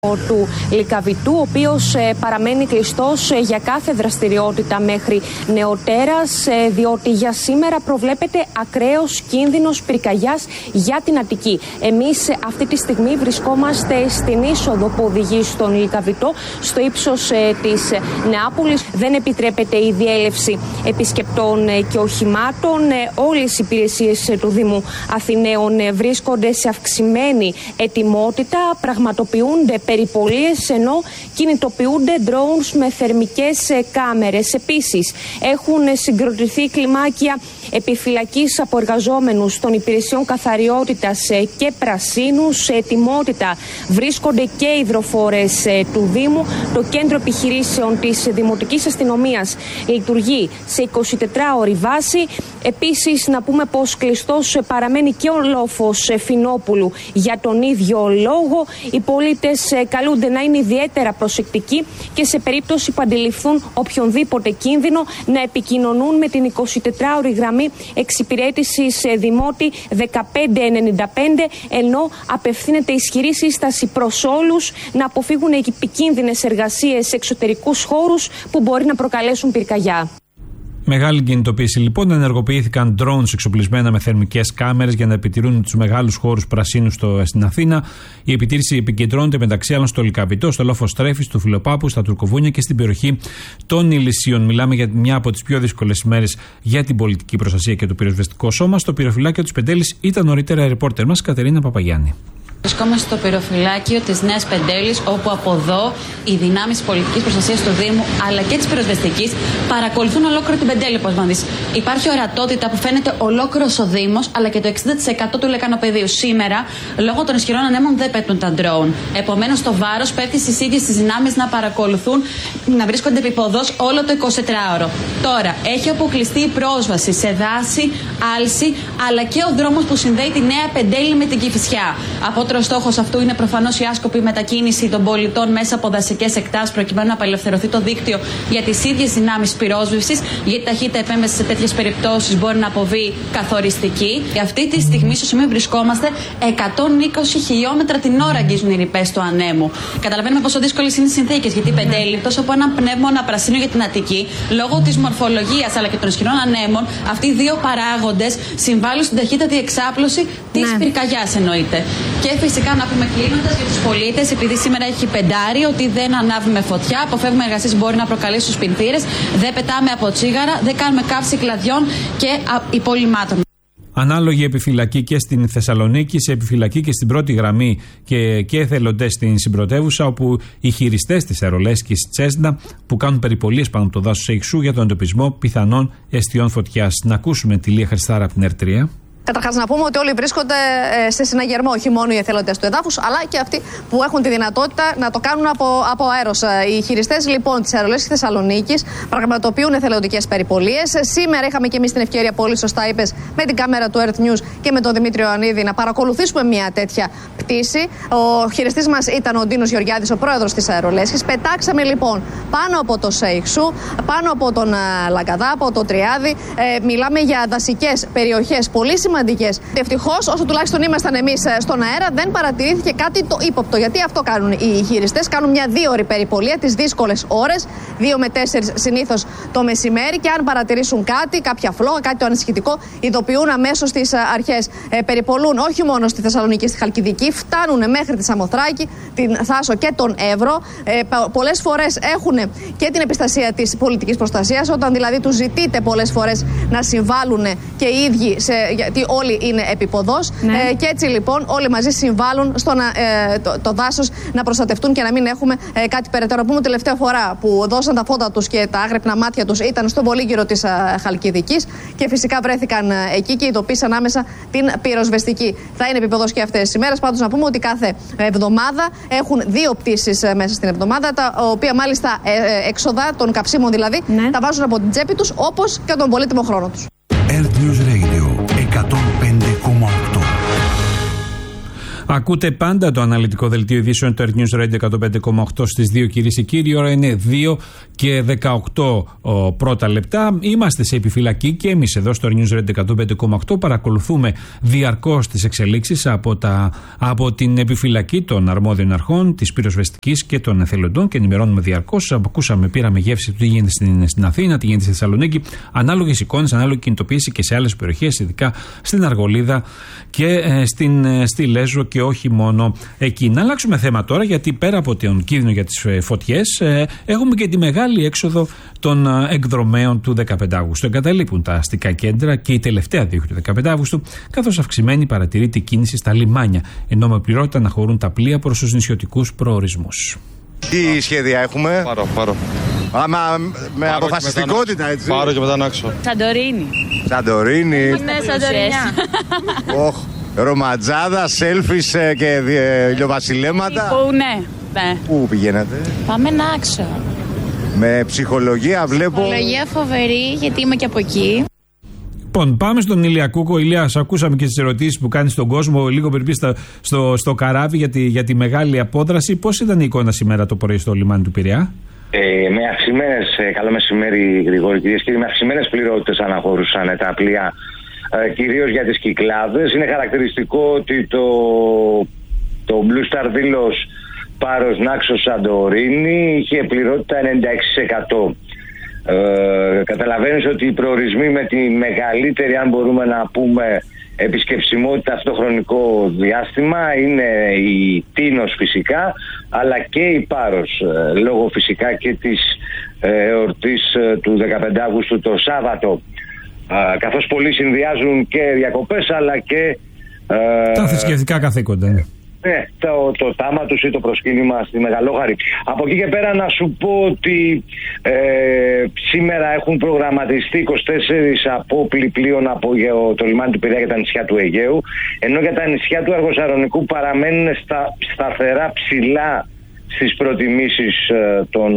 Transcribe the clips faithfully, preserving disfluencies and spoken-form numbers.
του Λυκαβητού, ο οποίος ε, παραμένει κλειστός ε, για κάθε δραστηριότητα μέχρι νεοτέρας, ε, διότι για σήμερα προβλέπεται ακραίος κίνδυνος πυρκαγιάς για την Αττική. Εμείς ε, αυτή τη στιγμή βρισκόμαστε στην είσοδο που οδηγεί στον Λυκαβητό, στο ύψος ε, της ε, Νεάπολης. Δεν επιτρέπεται η διέλευση επισκεπτών ε, και οχημάτων. Ε, όλες οι υπηρεσίες ε, του Δήμου Αθηναίων ε, βρίσκονται σε αυξημένη ετοιμότητα, πραγματοποιούνται περιπολίες, ενώ κινητοποιούνται drones με θερμικές κάμερες. Επίσης, έχουν συγκροτηθεί κλιμάκια επιφυλακής από εργαζόμενους των υπηρεσιών καθαριότητας και πρασίνου. Σε ετοιμότητα βρίσκονται και οι υδροφόρες του Δήμου. Το κέντρο επιχειρήσεων της Δημοτικής Αστυνομίας λειτουργεί σε εικοσιτετράωρη βάση. Επίσης, να πούμε πως κλειστός παραμένει και ο λόφος Φινόπουλου για τον ίδιο λόγο. Οι πολίτες καλούνται να είναι ιδιαίτερα προσεκτικοί και σε περίπτωση που αντιληφθούν οποιονδήποτε κίνδυνο να επικοινωνούν με την εικοσιτετράωρη γραμμή εξυπηρέτησης Δημότη δεκαπέντε ενενήντα πέντε, ενώ απευθύνεται ισχυρή σύσταση προς όλους να αποφύγουν επικίνδυνες εργασίες σε εξωτερικούς χώρους που μπορεί να προκαλέσουν πυρκαγιά. Μεγάλη κινητοποίηση λοιπόν. Ενεργοποιήθηκαν drones εξοπλισμένα με θερμικές κάμερες για να επιτηρούν τους μεγάλους χώρους πρασίνου στο, στην Αθήνα. Η επιτήρηση επικεντρώνεται μεταξύ άλλων στο Λυκαβητό, στο Λόφο Στρέφης, του Φιλοπάπου, στα Τουρκοβούνια και στην περιοχή των Ηλυσίων. Μιλάμε για μια από τις πιο δύσκολες ημέρες για την πολιτική προστασία και το πυροσβεστικό σώμα. Στο πυροφυλάκιο της Πεντέλης ήταν νωρίτερα η ρεπόρτερ μας Κατερίνα Παπαγιάννη. Βρισκόμαστε στο πυροφυλάκιο της Νέας Πεντέλης, όπου από εδώ οι δυνάμεις της πολιτικής προστασίας του Δήμου αλλά και της πυροσβεστικής παρακολουθούν ολόκληρο την Πεντέλη. Όπως να δεις, υπάρχει ορατότητα που φαίνεται ολόκληρος ο Δήμος, αλλά και το εξήντα τοις εκατό του λεκανοπεδίου. Σήμερα, λόγω των ισχυρών ανέμων, δεν πέφτουν τα ντρόουν. Επομένως, το βάρος πέφτει στις ίδιες τις δυνάμεις να παρακολουθούν, να βρίσκονται επιποδός όλο το εικοσιτετράωρο. Τώρα, έχει αποκλειστεί η πρόσβαση σε δάση, άλση, αλλά και ο δρόμος που συνδέει τη Νέα Πεντέλη με την Κηφισιά. Ο στόχος αυτού είναι προφανώς η άσκοπη μετακίνηση των πολιτών μέσα από δασικές εκτάσεις, προκειμένου να απελευθερωθεί το δίκτυο για τις ίδιες δυνάμεις πυρόσβεσης, γιατί η ταχύτητα επέμβαση σε τέτοιες περιπτώσεις μπορεί να αποβεί καθοριστική. Και αυτή τη στιγμή, στο σημείο βρισκόμαστε, εκατόν είκοσι χιλιόμετρα την ώρα αγγίζουν οι ρηπές του ανέμου. Καταλαβαίνουμε πόσο δύσκολες είναι οι συνθήκες, γιατί η Πεντέλη, τόσο από ένα πνεύμονα πρασίνο για την Αττική, λόγω της μορφολογίας αλλά και των ισχυρών ανέμων, αυτοί οι δύο παράγοντες συμβάλλουν στην ταχύτατη εξάπλωση της ναι. πυρκαγιάς, εννοείται. Και φυσικά να πούμε κλείνοντας για τους πολίτες, επειδή σήμερα έχει πεντάρι, ότι δεν ανάβουμε φωτιά, αποφεύγουμε εργασίες που μπορεί να προκαλέσουν στους πινθύρες, δεν πετάμε από τσίγαρα, δεν κάνουμε καύση κλαδιών και υπολοιμάτων. Ανάλογη επιφυλακή και στην Θεσσαλονίκη, σε επιφυλακή και στην πρώτη γραμμή και, και εθελοντές στην συμπρωτεύουσα, όπου οι χειριστές της Αερολέσκης Τσέσνα που κάνουν περιπολίες πάνω από το δάσος Σεϊξού για τον εντοπισμό πιθανών αιστιών φωτιάς. Να ακούσουμε τη Λία Χριστάρα από την Ερ τρία. Καταρχάς, να πούμε ότι όλοι βρίσκονται σε συναγερμό, όχι μόνο οι εθελοντές του εδάφους, αλλά και αυτοί που έχουν τη δυνατότητα να το κάνουν από, από αέρος. Οι χειριστές λοιπόν της Αερολέσκης Θεσσαλονίκης πραγματοποιούν εθελοντικές περιπολίες. Σήμερα είχαμε και εμείς την ευκαιρία, πολύ σωστά είπες, με την κάμερα του Earth News και με τον Δημήτριο Ιωαννίδη να παρακολουθήσουμε μια τέτοια πτήση. Ο χειριστής μας ήταν ο Ντίνος Γεωργιάδης, ο πρόεδρος της Αερολέσκης. Πετάξαμε λοιπόν πάνω από το Σεϊξού, πάνω από τον Λαγκαδά, από το Τριάδι. Ε, μιλάμε για δασικές περιοχές πολύ σημαντικές. Ευτυχώς, όσο τουλάχιστον ήμασταν εμείς στον αέρα, δεν παρατηρήθηκε κάτι το ύποπτο. Γιατί αυτό κάνουν οι χειριστές. Κάνουν μια δύο ώρη περιπολία τις δύσκολες ώρες, δύο με τέσσερις συνήθως το μεσημέρι. Και αν παρατηρήσουν κάτι, κάποια φλόγα, κάτι το ανησυχητικό, ειδοποιούν αμέσως τις αρχές. Ε, περιπολούν όχι μόνο στη Θεσσαλονίκη, στη Χαλκιδική, φτάνουν μέχρι τη Σαμοθράκη, την Θάσο και τον Εύρο. Ε, πολλές φορές έχουν και την επιστασία της πολιτικής προστασίας, όταν δηλαδή τους ζητείτε πολλές φορές να συμβάλλουν και οι ίδιοι, σε, γιατί όλοι είναι επιποδός. Ναι. Ε, και έτσι λοιπόν όλοι μαζί συμβάλλουν στο να, ε, το, το δάσος να προστατευτούν και να μην έχουμε ε, κάτι περαιτέρω. Πούμε τελευταία φορά που δώσαν τα φώτα τους και τα άγρυπνα μάτια τους ήταν στον πολύγυρο της α, Χαλκιδικής και φυσικά βρέθηκαν α, εκεί και ειδοποίησαν άμεσα την πυροσβεστική. Θα είναι επιποδός και αυτές τις ημέρες. Πάντως να πούμε ότι κάθε εβδομάδα έχουν δύο πτήσεις ε, μέσα στην εβδομάδα, τα οποία μάλιστα ε, ε, έξοδα των καυσίμων δηλαδή, ναι. τα βάζουν από την τσέπη τους, όπως και τον πολύτιμο χρόνο τους. Earth News Radio εκατόν πέντε κόμμα οκτώ. Ακούτε πάντα το αναλυτικό δελτίο ειδήσεων του Earth News Radio εκατόν πέντε κόμμα οκτώ στις δύο, κυρίες και κύριοι. Η ώρα είναι δύο και δεκαοκτώ ο, πρώτα λεπτά. Είμαστε σε επιφυλακή και εμείς εδώ στο Earth News Radio εκατόν πέντε κόμμα οκτώ παρακολουθούμε διαρκώς τις εξελίξεις από, τα, από την επιφυλακή των αρμόδιων αρχών, της πυροσβεστικής και των εθελοντών και ενημερώνουμε διαρκώς. Ακούσαμε, πήραμε γεύση του τι γίνεται στην, στην Αθήνα, τι γίνεται στη Θεσσαλονίκη. Ανάλογες εικόνες, ανάλογη κινητοποίηση και σε άλλες περιοχές, ειδικά στην Αργολίδα και ε, στην, ε, στη Λέζο και όχι μόνο εκεί. Να αλλάξουμε θέμα τώρα, γιατί πέρα από τον κίνδυνο για τις φωτιές, ε, έχουμε και τη μεγάλη έξοδο των εκδρομέων του δεκαπέντε Αυγούστου. Εγκαταλείπουν τα αστικά κέντρα και η τελευταία δίωχη του δεκαπέντε Αυγούστου, καθώς αυξημένη παρατηρείται η κίνηση στα λιμάνια, ενώ με πληρότητα να χωρούν τα πλοία προς τους νησιωτικούς προορισμούς. Τι σχέδια έχουμε? Πάρω, πάρω. Άμα με πάρω αποφασιστικότητα, έτσι. Πάρω και μετά να άξω. Σαντορίνη. Σαντορίνη. Ναι, Σαντορινιά. Οχ, ρομαντζάδα, σέλφις και ηλιοβασιλέματα. Πού, ναι. ναι. Πού πηγαίνετε? Πάμε να άξω. Με ψυχολογία βλέπω. Ψυχολογία φοβερή, γιατί είμαι και από εκεί. Λοιπόν, πάμε στον Ηλιακούκο. Ηλία, ακούσαμε και τις ερωτήσεις που κάνει στον κόσμο λίγο πριν στο, στο, στο καράβι για τη, για τη μεγάλη απόδραση. Πώς ήταν η εικόνα σήμερα το πρωί στο λιμάνι του Πειραιά? Ε, με αυξημένες, καλό μεσημέρι Γρηγόρη, κυρίες και κύριοι, με αυξημένες πληρότητες αναχωρούσαν τα πλοία, ε, κυρίως για τις Κυκλάδες. Είναι χαρακτηριστικό ότι το, το Blue Star Delos Πάρος Νάξος Σαντορίνη είχε πληρότητα ενενήντα έξι τοις εκατό. Ε, καταλαβαίνεις ότι οι προορισμοί με τη μεγαλύτερη, αν μπορούμε να πούμε, επισκεψιμότητα αυτό το χρονικό διάστημα είναι η Τίνος φυσικά, αλλά και η Πάρος, ε, λόγω φυσικά και της ε, εορτής ε, του δεκαπέντε Αυγούστου το Σάββατο, ε, καθώς πολλοί συνδυάζουν και διακοπές αλλά και ε, τα θρησκευτικά καθήκοντα. Ναι, το, το τάμα τους ή το προσκύνημα στη Μεγαλόχαρη. Από εκεί και πέρα να σου πω ότι ε, σήμερα έχουν προγραμματιστεί είκοσι τέσσερις απόπλοι πλοίων από το λιμάνι του Πειραιά για τα νησιά του Αιγαίου, ενώ για τα νησιά του Αργοσαρονικού παραμένουν στα, σταθερά ψηλά στις προτιμήσεις ε, των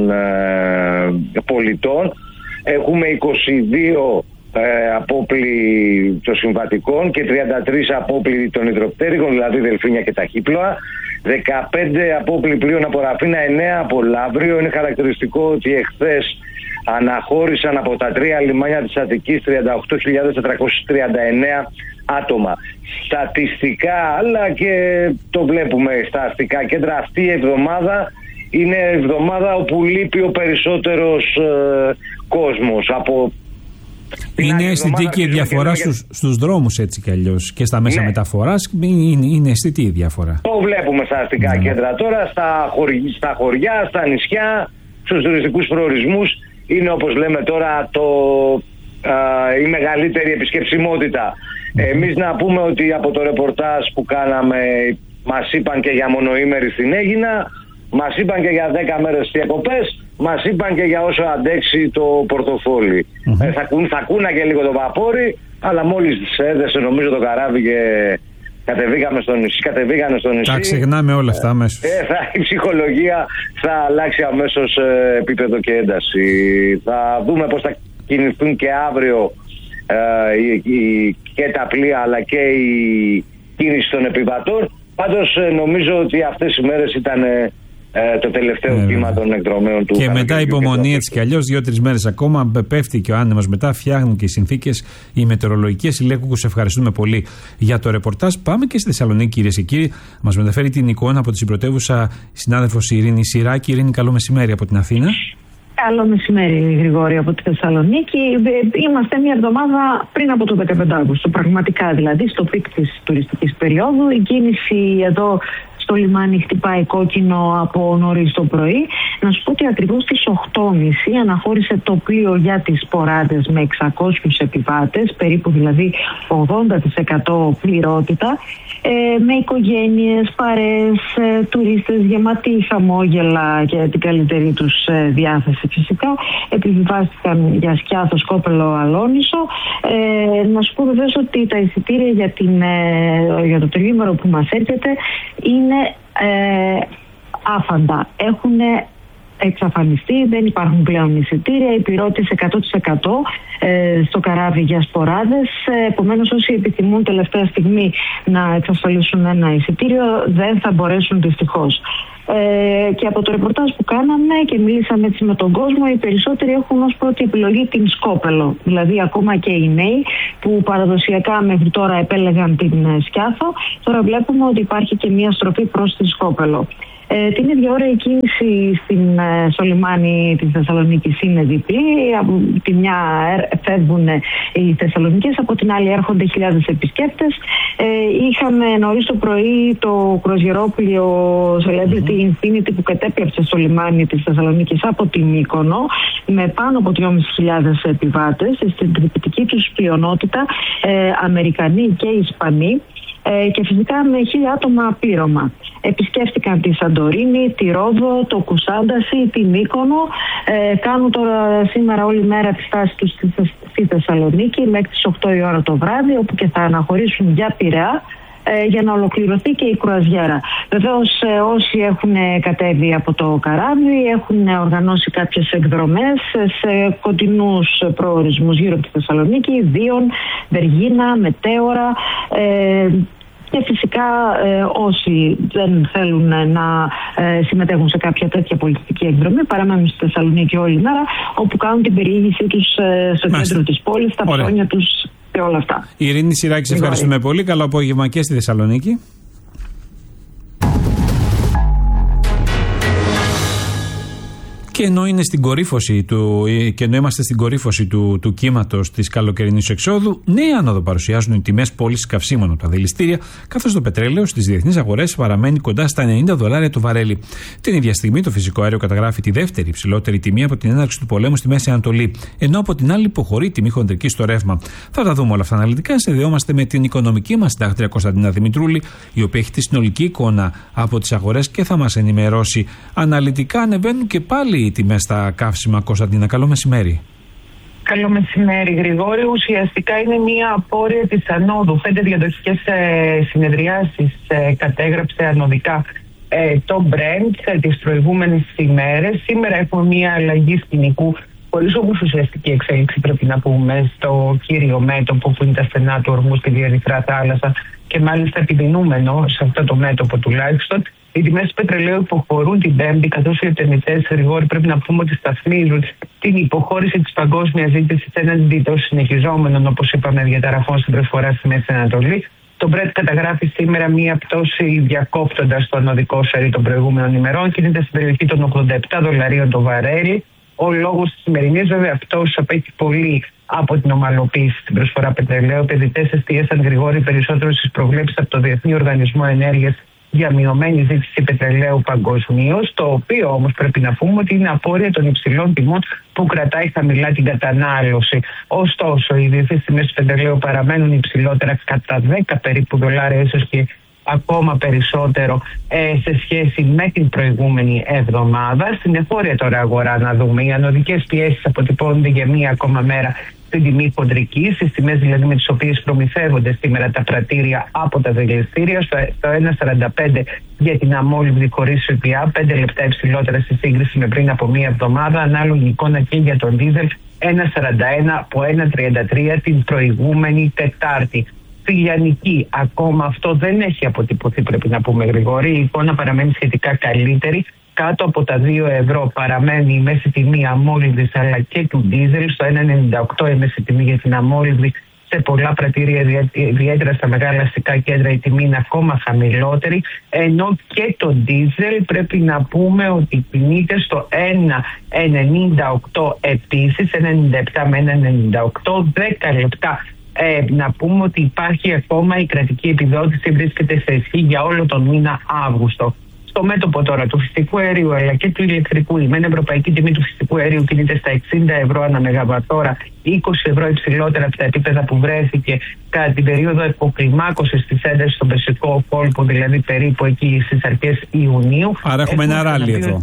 ε, πολιτών. Έχουμε είκοσι δύο Ε, απόπλοι των συμβατικών και τριάντα τρεις απόπλοι των υδροπτέρυγων, δηλαδή δελφίνια και ταχύπλοα, δεκαπέντε απόπλοι πλοίων από Ραφίνα, εννέα από Λαύριο. Είναι χαρακτηριστικό ότι εχθές αναχώρησαν από τα τρία λιμάνια της Αττικής τριάντα οκτώ χιλιάδες τετρακόσια τριάντα εννέα άτομα. Στατιστικά, αλλά και το βλέπουμε στα αστικά κέντρα, αυτή η εβδομάδα είναι εβδομάδα όπου λείπει ο περισσότερος ε, κόσμος. Από Είναι αισθητική η διαφορά στους, στους δρόμους, έτσι κι αλλιώς, και στα μέσα ναι. μεταφοράς. Είναι, είναι αισθητή η διαφορά. Το βλέπουμε στα αστικά ναι. κέντρα τώρα, στα, χωρι, στα χωριά, στα νησιά, στους τουριστικούς προορισμούς. Είναι, όπως λέμε τώρα, το, α, η μεγαλύτερη επισκεψιμότητα. Mm. Εμείς να πούμε ότι από το ρεπορτάζ που κάναμε μας είπαν και για μονοήμερη στην Αίγινα, μας είπαν και για δέκα μέρες διακοπές, μας είπαν και για όσο αντέξει το πορτοφόλι. Mm-hmm. Ε, θα, θα κούναγε λίγο το βαπόρι, αλλά μόλις έδεσε νομίζω το καράβι και κατεβήκαμε στο νησί, κατεβήκανε στο νησί. Τα ξεχνάμε όλα αυτά αμέσως. Ε, θα, η ψυχολογία θα αλλάξει αμέσως ε, επίπεδο και ένταση. Θα δούμε πώς θα κινηθούν και αύριο ε, η, η, και τα πλοία αλλά και η κίνηση των επιβατών. Πάντως ε, νομίζω ότι αυτές οι μέρες ήταν ε, Ε, το τελευταίο ε, κύμα των εκδρομέων του. Και μετά υπομονή έτσι κι αλλιώς, δύο-τρεις μέρες ακόμα. Πέφτει και ο άνεμος μετά, φτιάχνουν και οι συνθήκες οι μετεωρολογικές. Ηλιακούκου, σε ευχαριστούμε πολύ για το ρεπορτάζ. Πάμε και στη Θεσσαλονίκη, κυρίες και κύριοι. Μας μεταφέρει την εικόνα από τη συμπρωτεύουσα συνάδελφος Ειρήνη Σιράκη. Ειρήνη, καλό μεσημέρι από την Αθήνα. Καλό μεσημέρι, Γρηγόρη, από τη Θεσσαλονίκη. Είμαστε μια εβδομάδα πριν από το δεκαπέντε Αυγούστου. Πραγματικά δηλαδή, στο πικ της τουριστικής περίοδου. Η κίνηση εδώ στο λιμάνι χτυπάει κόκκινο από νωρίς το πρωί. Να σου πω ότι ακριβώς στις οκτώ και μισή αναχώρησε το πλοίο για τις Ποράδες με εξακόσιους επιβάτες, περίπου δηλαδή ογδόντα τοις εκατό πληρότητα, ε, με οικογένειες, παρέες, ε, τουρίστες γεματοί χαμόγελα και την καλύτερη τους ε, διάθεση. Φυσικά επιβιβάστηκαν για Σκιάθο, Σκόπελο, Αλόνισο. Ε, να σου πω βεβαίως ότι τα εισιτήρια για, την, ε, για το τριήμερο που μας έρχεται είναι ε, άφαντα. Έχουν εξαφανιστεί, δεν υπάρχουν πλέον εισιτήρια, οι πυρώτες εκατό τοις εκατό ε, στο καράβι για σποράδες. Ε, επομένως, όσοι επιθυμούν τελευταία στιγμή να εξασφαλίσουν ένα εισιτήριο δεν θα μπορέσουν δυστυχώς. Ε, και από το ρεπορτάζ που κάναμε και μίλησαμε έτσι με τον κόσμο, οι περισσότεροι έχουν ως πρώτη επιλογή την Σκόπελο. Δηλαδή, ακόμα και οι νέοι που παραδοσιακά μέχρι τώρα επέλεγαν την Σκιάθο, τώρα βλέπουμε ότι υπάρχει και μια στροφή προς την Σκόπελο. Ε, την ίδια ώρα η κίνηση στην, στο λιμάνι της Θεσσαλονίκης είναι διπλή. Από τη μια φεύγουν οι Θεσσαλονίκες, από την άλλη έρχονται χιλιάδες επισκέπτες. Ε, είχαμε νωρίς το πρωί το κρουαζιερόπλοιο Celebrity Infinity που κατέπλεψε στο λιμάνι της Θεσσαλονίκης από την Μύκονο με πάνω από δυόμισι χιλιάδες επιβάτες. Στην τριπτική τους πλειονότητα ε, Αμερικανοί και Ισπανοί. Ε, και φυσικά με χίλια άτομα πλήρωμα. Επισκέφτηκαν τη Σαντορίνη, τη Ρόδο, το Κουσάνταση, τη Μύκονο. Ε, κάνουν τώρα σήμερα όλη μέρα τη στάση τους στη, στη Θεσσαλονίκη μέχρι τις οκτώ η ώρα το βράδυ, όπου και θα αναχωρήσουν για Πειραιά ε, για να ολοκληρωθεί και η κρουαζιέρα. Βεβαίως ε, όσοι έχουν κατέβει από το καράβι έχουν οργανώσει κάποιες εκδρομές σε κοντινούς προορισμούς γύρω από τη Θεσσαλονίκη, Δίων, Βεργίνα, Μετέωρα. Ε, Και φυσικά ε, όσοι δεν θέλουν να ε, συμμετέχουν σε κάποια τέτοια πολιτιστική εκδρομή παραμένουν στη Θεσσαλονίκη όλη μέρα, όπου κάνουν την περιήγησή τους ε, στο Μάλιστα. κέντρο της πόλης, τα ψώνια τους και όλα αυτά. Η Ειρήνη Σιράκη, σε ευχαριστούμε πολύ. Καλό απόγευμα και στη Θεσσαλονίκη. Και ενώ, είναι στην κορύφωση του, και ενώ είμαστε στην κορύφωση του, του κύματος της καλοκαιρινής εξόδου, νέα άνοδο παρουσιάζουν οι τιμές πώλησης καυσίμων από τα δηληστήρια, καθώς το πετρέλαιο στις διεθνείς αγορές παραμένει κοντά στα ενενήντα δολάρια το βαρέλι. Την ίδια στιγμή το φυσικό αέριο καταγράφει τη δεύτερη υψηλότερη τιμή από την έναρξη του πολέμου στη Μέση Ανατολή, ενώ από την άλλη υποχωρεί η τιμή χοντρική στο ρεύμα. Θα τα δούμε όλα αυτά αναλυτικά. Συνδεόμαστε με την οικονομική μας συντάκτρια Κωνσταντίνα Δημητρούλη, η οποία έχει τη συνολική εικόνα από τις αγορές και θα μας ενημερώσει αναλυτικά. Ανεβαίνουν και πάλι οι τιμές στα καύσιμα. Κωνσταντίνα, καλό μεσημέρι. Καλό μεσημέρι, Γρηγόρη. Ουσιαστικά είναι μια απόρρεια της ανόδου. Πέντε διαδοχικές ε, συνεδριάσεις ε, κατέγραψε ανωδικά ε, το Brent ε, τις προηγούμενες ημέρες. Σήμερα έχουμε μια αλλαγή σκηνικού, χωρίς όμως ουσιαστική εξέλιξη, πρέπει να πούμε, στο κύριο μέτωπο που είναι τα στενά του ορμού στη Ερυθρά θάλασσα και μάλιστα επιδεινούμενο σε αυτό το μέτωπο τουλάχιστον. Οι τιμές του πετρελαίου υποχωρούν την Πέμπτη, καθώς οι επενδυτές, Γρηγόρη, πρέπει να πούμε ότι σταθμίζουν την υποχώρηση της παγκόσμιας ζήτησης έναντι των συνεχιζόμενων, όπως είπαμε, διαταραχών στην προσφορά στη Μέση Ανατολή. Το Brent καταγράφει σήμερα μία πτώση διακόπτοντας το ανωδικό σερί των προηγούμενων ημερών, κινείται στην περιοχή των ογδόντα επτά δολαρίων το βαρέλι. Ο λόγος της σημερινής, βέβαια, πτώσης απέχει πολύ από την ομαλοποίηση στην προσφορά πετρελαίου. Οι επενδυτές εστίασαν, Γρηγόρη, περισσότερο στις προβλέψεις από το Διεθνή Οργανισμό Ενέργειας για μειωμένη ζήτηση πετρελαίου παγκοσμίως, το οποίο όμως πρέπει να πούμε ότι είναι απόρρια των υψηλών τιμών που κρατάει χαμηλά την κατανάλωση. Ωστόσο, οι διεθνείς τιμές του πετρελαίου παραμένουν υψηλότερα κατά δέκα περίπου δολάρια, ίσως και ακόμα περισσότερο ε, σε σχέση με την προηγούμενη εβδομάδα. Στην εγχώρια τώρα αγορά να δούμε, οι ανωδικές πιέσεις αποτυπώνονται για μία ακόμα μέρα στην τιμή χοντρική, στις τιμές δηλαδή με τις οποίες προμηθεύονται σήμερα τα πρατήρια από τα δηληστήρια, στο, στο ένα σαράντα πέντε για την αμόλυβδη χωρίς ΦΠΑ, πέντε λεπτά υψηλότερα στη σύγκριση με πριν από μία εβδομάδα. Ανάλογη εικόνα και για τον δίζελ, ένα σαράντα ένα από ένα τριάντα τρία την προηγούμενη Τετάρτη. Στη Λιανική ακόμα αυτό δεν έχει αποτυπωθεί, πρέπει να πούμε, Γρηγόρη. Η εικόνα παραμένει σχετικά καλύτερη. Κάτω από τα δύο ευρώ παραμένει η μέση τιμή αμόλυβδης αλλά και του ντίζελ. Στο ένα ενενήντα οκτώ η μέση τιμή για την αμόλυβδη. Σε πολλά πρατήρια, ιδιαίτερα στα μεγάλα αστικά κέντρα, η τιμή είναι ακόμα χαμηλότερη. Ενώ και το ντίζελ πρέπει να πούμε ότι κινείται στο ένα ενενήντα οκτώ επίσης, ένα ενενήντα επτά με ένα ενενήντα οκτώ, δέκα λεπτά. Ε, να πούμε ότι υπάρχει ακόμα η κρατική επιδότηση, βρίσκεται σε ισχύ για όλο τον μήνα Αύγουστο. Στο μέτωπο τώρα του φυσικού αερίου αλλά και του ηλεκτρικού, η μεν ευρωπαϊκή τιμή του φυσικού αερίου κινείται στα εξήντα ευρώ ανά μεγαβατόρα, είκοσι ευρώ υψηλότερα από τα επίπεδα που βρέθηκε κατά την περίοδο υποκλιμάκωσης της έντασης στον Περσικό κόλπο, δηλαδή περίπου εκεί στις αρχές Ιουνίου. Άρα έχουμε, έχουμε ένα ράλι εδώ.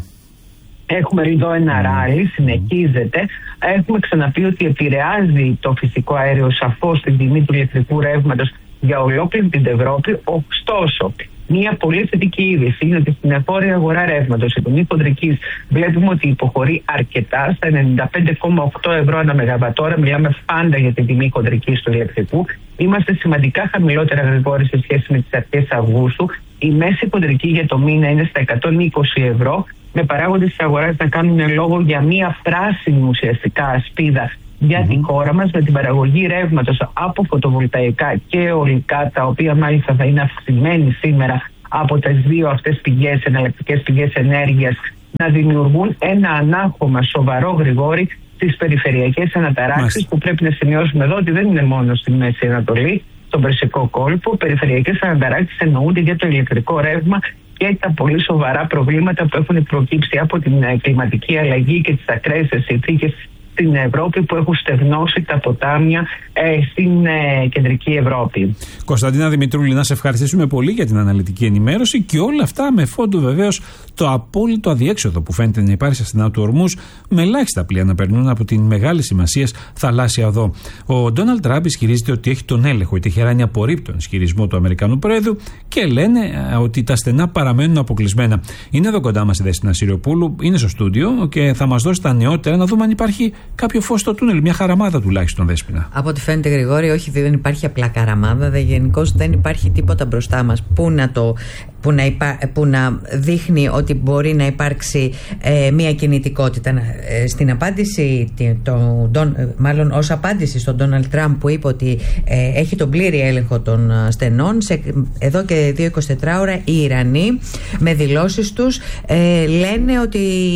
Έχουμε εδώ ένα ράλι, συνεχίζεται. Έχουμε ξαναπεί ότι επηρεάζει το φυσικό αέριο σαφώς την τιμή του ηλεκτρικού ρεύματος για ολόκληρη την Ευρώπη. Ωστόσο, Μία πολύ θετική είδηση είναι ότι στην εγχώρια αγορά ρεύματος η τιμή χοντρικής βλέπουμε ότι υποχωρεί αρκετά στα ενενήντα πέντε κόμμα οκτώ ευρώ ανά μεγαβατόρα. Μιλάμε πάντα για την τιμή χοντρικής του ηλεκτρικού. Είμαστε σημαντικά χαμηλότερα γρηγόροι σε σχέση με τις αρχές Αυγούστου. Η μέση χοντρική για το μήνα είναι στα εκατόν είκοσι ευρώ, με παράγοντες της αγοράς να κάνουν λόγο για μία πράσινη ουσιαστικά ασπίδα για mm-hmm. τη χώρα μας, με την παραγωγή ρεύματος από φωτοβολταϊκά και αιωλικά, τα οποία μάλιστα θα είναι αυξημένοι σήμερα από τις δύο αυτές πηγές, εναλλακτικές πηγές ενέργειας, να δημιουργούν ένα ανάγχωμα σοβαρό, Γρηγόρη, στις περιφερειακές αναταράξεις, που πρέπει να σημειώσουμε εδώ ότι δεν είναι μόνο στη Μέση Ανατολή, στον Περσικό κόλπο. Περιφερειακές αναταράξεις εννοούνται για το ηλεκτρικό ρεύμα και τα πολύ σοβαρά προβλήματα που έχουν προκύψει από την κλιματική αλλαγή και τις ακραίες συνθήκες στην Ευρώπη, που έχουν στεγνώσει τα ποτάμια ε, στην ε, κεντρική Ευρώπη. Κωνσταντίνα Δημητρούλη, να σε ευχαριστήσουμε πολύ για την αναλυτική ενημέρωση και όλα αυτά με φόντο βεβαίως το απόλυτο αδιέξοδο που φαίνεται να υπάρχει στα στενά του Ορμούζ, με ελάχιστα πλοία να περνούν από την μεγάλη σημασία θαλάσσια οδό. Ο Ντόναλντ Τραμπ ισχυρίζεται ότι έχει τον έλεγχο. Η Τεχεράνη απορρίπτει τον ισχυρισμό του Αμερικανού Πρόεδρου και λένε ότι τα στενά παραμένουν αποκλεισμένα. Είναι εδώ κοντά μας η Δέσποινα Συριοπούλου, είναι στο στούντιο και θα μας δώσει τα νεότερα, να δούμε αν υπάρχει κάποιο φως στο τούνελ, μια χαραμάδα τουλάχιστον, Δέσποινα. Από ό,τι φαίνεται, Γρηγόρη, όχι, δεν υπάρχει απλά χαραμάδα, γενικώς δεν υπάρχει τίποτα μπροστά μας που να, το, που να, υπά, που να δείχνει ότι μπορεί να υπάρξει ε, μια κινητικότητα. Ε, στην απάντηση, το, τον, μάλλον ως απάντηση στον Ντόναλντ Τραμπ, που είπε ότι ε, έχει τον πλήρη έλεγχο των στενών, σε, εδώ και δύο εικοσιτέσσερις ώρα οι Ιρανοί με δηλώσεις τους ε, λένε ότι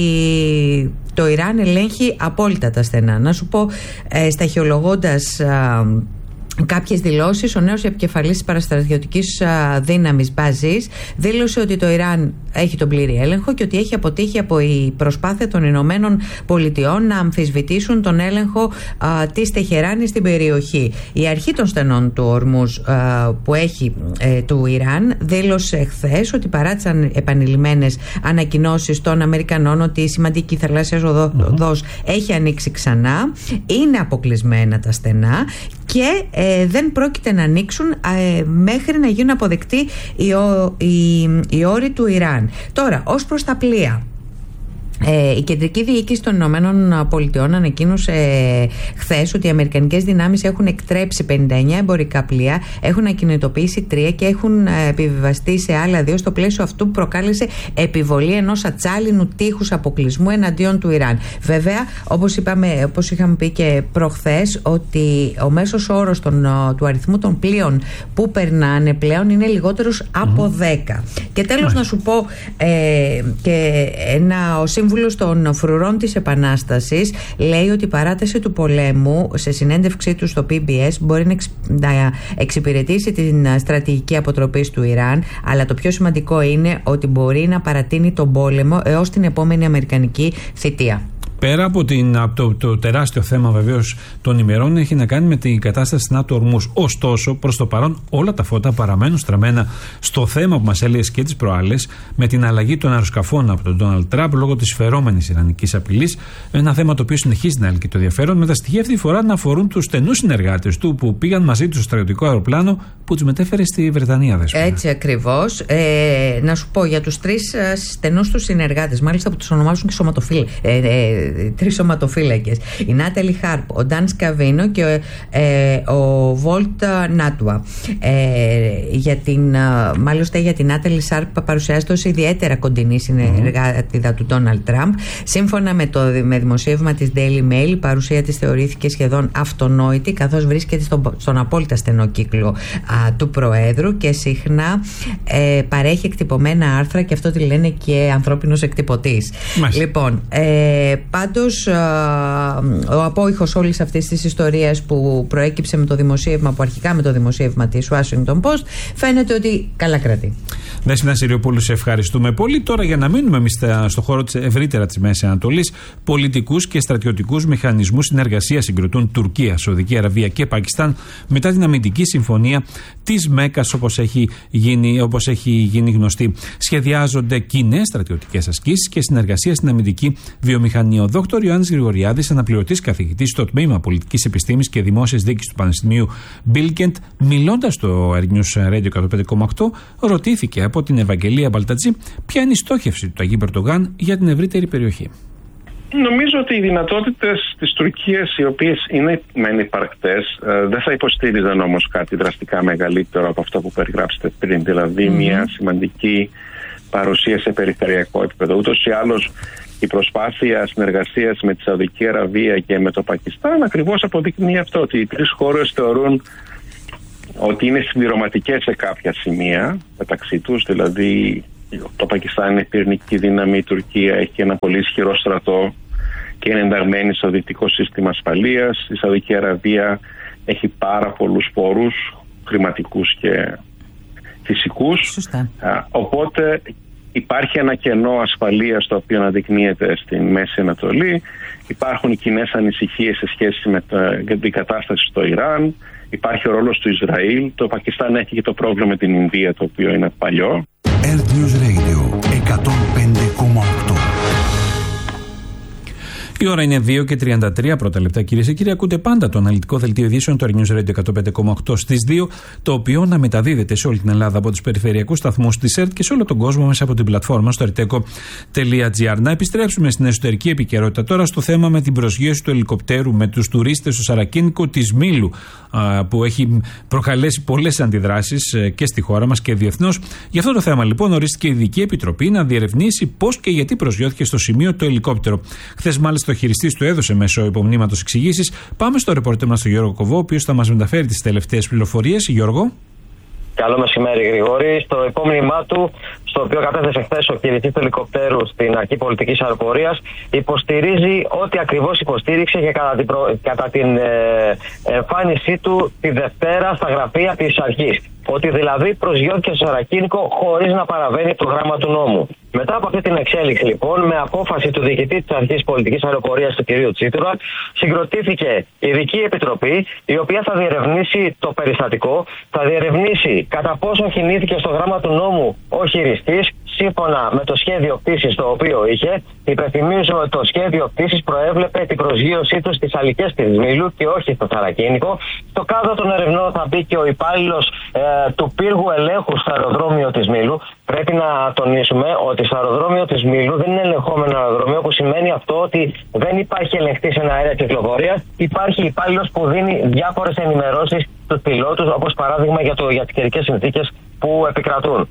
το Ιράν ελέγχει απόλυτα τα στενά. Να σου πω, ε, σταχυολογώντας α, κάποιες δηλώσεις, ο νέος επικεφαλής της παραστρατιωτικής δύναμης Μπαζής δήλωσε ότι το Ιράν έχει τον πλήρη έλεγχο και ότι έχει αποτύχει από η προσπάθεια των Ηνωμένων Πολιτειών να αμφισβητήσουν τον έλεγχο α, της Τεχεράνης στην περιοχή. Η αρχή των στενών του Ορμούζ α, που έχει ε, του Ιράν δήλωσε χθες ότι παρά τις επανειλημμένες ανακοινώσεις των Αμερικανών ότι η σημαντική θαλάσσια οδός mm-hmm. έχει ανοίξει ξανά, είναι αποκλεισμένα τα στενά και ε, δεν πρόκειται να ανοίξουν ε, μέχρι να γίνουν αποδεκτοί οι, οι, οι όροι του Ιράν. Τώρα, ως προς τα πλοία, Ε, η Κεντρική Διοίκηση των Ηνωμένων Πολιτειών ανακοίνωσε ε, χθες ότι οι αμερικανικές δυνάμεις έχουν εκτρέψει πενήντα εννέα εμπορικά πλοία, έχουν ακινητοποιήσει τρία και έχουν ε, επιβιβαστεί σε άλλα δύο, στο πλαίσιο αυτού που προκάλεσε επιβολή ενός ατσάλινου τείχους αποκλεισμού εναντίον του Ιράν. Βέβαια, όπως, είπαμε, όπως είχαμε πει και προχθές, ότι ο μέσος όρος των, του αριθμού των πλοίων που περνάνε πλέον είναι λιγότερος από δέκα. Και τέλος να σου πω ε, και ένα ο σύμβουλος των φρουρών της Επανάστασης λέει ότι η παράταση του πολέμου, σε συνέντευξή του στο πι μπι ες, μπορεί να, εξ, να εξυπηρετήσει την στρατηγική αποτροπή του Ιράν, αλλά το πιο σημαντικό είναι ότι μπορεί να παρατείνει τον πόλεμο έως την επόμενη αμερικανική θητεία. Πέρα από, την, από το, το τεράστιο θέμα βεβαίως των ημερών, έχει να κάνει με την κατάσταση στην Άτου Ορμούζ. Ωστόσο, προς το παρόν, όλα τα φώτα παραμένουν στραμμένα στο θέμα που μας έλεγες και τις προάλλες, με την αλλαγή των αεροσκαφών από τον Ντόναλντ Τραμπ λόγω της φερόμενης ιρανικής απειλής. Ένα θέμα το οποίο συνεχίζει να έλκει το ενδιαφέρον, με τα στοιχεία αυτή τη φορά να αφορούν τους στενούς συνεργάτες του που πήγαν μαζί του στο στρατιωτικό αεροπλάνο που τους μετέφερε στη Βρετανία. Δέσποινα. Έτσι ακριβώς. Ε, να σου πω για τους τρεις στενούς τους συνεργάτες, μάλιστα που τους ονομάζουν και σωματοφύλακες. Ε, ε, Τρεις σωματοφύλακες. Η Νάταλι Χάρπ, ο Νταν Σκαβίνο και ε, ο Βολτ Νάτουα. Ε, για την, μάλιστα για την Νάταλι Χάρπ παρουσιάζεται ως ιδιαίτερα κοντινή συνεργάτηδα mm-hmm. του Ντόναλντ Τραμπ. Σύμφωνα με το με δημοσίευμα της Daily Mail, η παρουσία της θεωρήθηκε σχεδόν αυτονόητη, καθώς βρίσκεται στον, στον απόλυτα στενό κύκλο α, του Προέδρου και συχνά ε, παρέχει εκτυπωμένα άρθρα, και αυτό τη λένε και ανθρώπινος εκτυπωτής. Μάλιστα. Λοιπόν, ε, πάντως ο απόϊχος όλης αυτής της ιστορίας που προέκυψε με το δημοσίευμα, που αρχικά με το δημοσίευμα της Washington Post, φαίνεται ότι καλά κρατεί. Δέσποινα Συριοπούλου, σε ευχαριστούμε πολύ. Τώρα, για να μείνουμε εμείς στο χώρο της ευρύτερα της Μέσης Ανατολής, πολιτικούς και στρατιωτικούς μηχανισμούς συνεργασίας συγκροτούν Τουρκία, Σαουδική Αραβία και Πακιστάν μετά την αμυντική συμφωνία της Μέκας, όπως έχει γίνει, όπως έχει γίνει γνωστή. Σχεδιάζονται κοινές στρατιωτικές ασκήσεις και συνεργασία στην αμυντική βιομηχανία. Ο δόκτωρ Ιωάννης Γρηγοριάδης, αναπληρωτής καθηγητής στο τμήμα Πολιτικής Επιστήμης και Δημόσιας Διοίκησης του Πανεπιστημίου Μπίλκεντ, μιλώντας στο Air News Radio εκατόν πέντε κόμμα οκτώ, ρωτήθηκε από από την Ευαγγελία Μπαλτατζή, ποια είναι η στόχευση του Ταγί Ερντογάν για την ευρύτερη περιοχή. Νομίζω ότι οι δυνατότητες της Τουρκίας, οι οποίες είναι μεν υπαρκτές, δεν θα υποστήριζαν όμως κάτι δραστικά μεγαλύτερο από αυτό που περιγράψετε πριν, δηλαδή mm-hmm. μια σημαντική παρουσία σε περιφερειακό επίπεδο. Ούτως ή άλλως η προσπάθεια συνεργασίας με τη Σαουδική Αραβία και με το Πακιστάν ακριβώς αποδεικνύει αυτό, ότι οι τρεις χώρες θεωρούν ότι είναι συμπληρωματικές σε κάποια σημεία μεταξύ τους, δηλαδή το Πακιστάν είναι πυρηνική δύναμη, η Τουρκία έχει ένα πολύ ισχυρό στρατό και είναι ενταγμένη στο δυτικό σύστημα ασφαλείας, η Σαουδική Αραβία έχει πάρα πολλούς πόρους χρηματικούς και φυσικούς. Σωστά. Οπότε υπάρχει ένα κενό ασφαλείας το οποίο αναδεικνύεται στην Μέση Ανατολή. Υπάρχουν κοινές ανησυχίες σε σχέση με την κατάσταση στο Ιράν. Υπάρχει ο ρόλος του Ισραήλ. Το Πακιστάν έχει και το πρόβλημα με την Ινδία, το οποίο είναι παλιό. Earth News Radio εκατόν πέντε κόμμα οκτώ. Η ώρα είναι δύο και τριάντα τρία πρώτα λεπτά, κυρίες και κύριοι. Ακούτε πάντα το αναλυτικό δελτίο ειδήσεων του Earth News Radio εκατόν πέντε κόμμα οκτώ στις δύο, το οποίο να μεταδίδεται σε όλη την Ελλάδα από τους περιφερειακούς σταθμούς της ΕΡΤ και σε όλο τον κόσμο μέσα από την πλατφόρμα στο ερτέκο τελεία τζι άρ. Να επιστρέψουμε στην εσωτερική επικαιρότητα τώρα στο θέμα με την προσγείωση του ελικοπτέρου με τους τουρίστες στο Σαρακίνικο της Μήλου, που έχει προκαλέσει πολλές αντιδράσεις και στη χώρα μας και διεθνώς. Για αυτό το θέμα λοιπόν ορίστηκε η Ειδική Επιτροπή να διερευνήσει πώς και γιατί προσγειώθηκε στο σημείο το ελικόπτερο. Χθες μάλιστα ο χειριστής του έδωσε μέσω υπομνήματος εξηγήσεις. Πάμε στο ρεπορτέρ μας τον Γιώργο Κοβό, ο οποίος θα μας μεταφέρει τις τελευταίες πληροφορίες. Γιώργο. Καλό μεσημέρι, Γρηγόρη. Στο υπόμνημά του, στο οποίο κατέθεσε χθες ο χειριστής του ελικοπτέρου στην αρχή πολιτικής αεροπορίας, υποστηρίζει ό,τι ακριβώς υποστήριξε και κατά την, προ... κατά την ε, εμφάνισή του τη Δευτέρα στα γραφεία της αρχής. Ότι δηλαδή προσγειώθηκε στο Σαρακίνικο χωρίς να παραβαίνει το γράμμα του νόμου. Μετά από αυτή την εξέλιξη, λοιπόν, με απόφαση του διοικητή της Αρχής Πολιτικής Αεροπορίας, του κ. Τσίτουρα, συγκροτήθηκε η Ειδική Επιτροπή, η οποία θα διερευνήσει το περιστατικό, θα διερευνήσει κατά πόσο κινήθηκε στο γράμμα του νόμου ο χειριστής, σύμφωνα με το σχέδιο πτήσης το οποίο είχε. Υπενθυμίζω ότι το σχέδιο πτήσης προέβλεπε την προσγείωσή του στις αλικές της Μήλου και όχι στο Σαρακίνικο. Στο κάδρο των ερευνών θα μπει και ο υπάλληλος ε, του πύργου ελέγχου στο αεροδρόμιο της Μήλου. Πρέπει να τονίσουμε ότι στο αεροδρόμιο της Μήλου δεν είναι ελεγχόμενο αεροδρόμιο, που σημαίνει αυτό ότι δεν υπάρχει ελεγχτής εν αέρα κυκλοφορίας. Υπάρχει υπάλληλος που δίνει διάφορες ενημερώσεις στους πιλότους, όπως παράδειγμα για, το, για τις καιρικές συνθήκες που επικρατούν.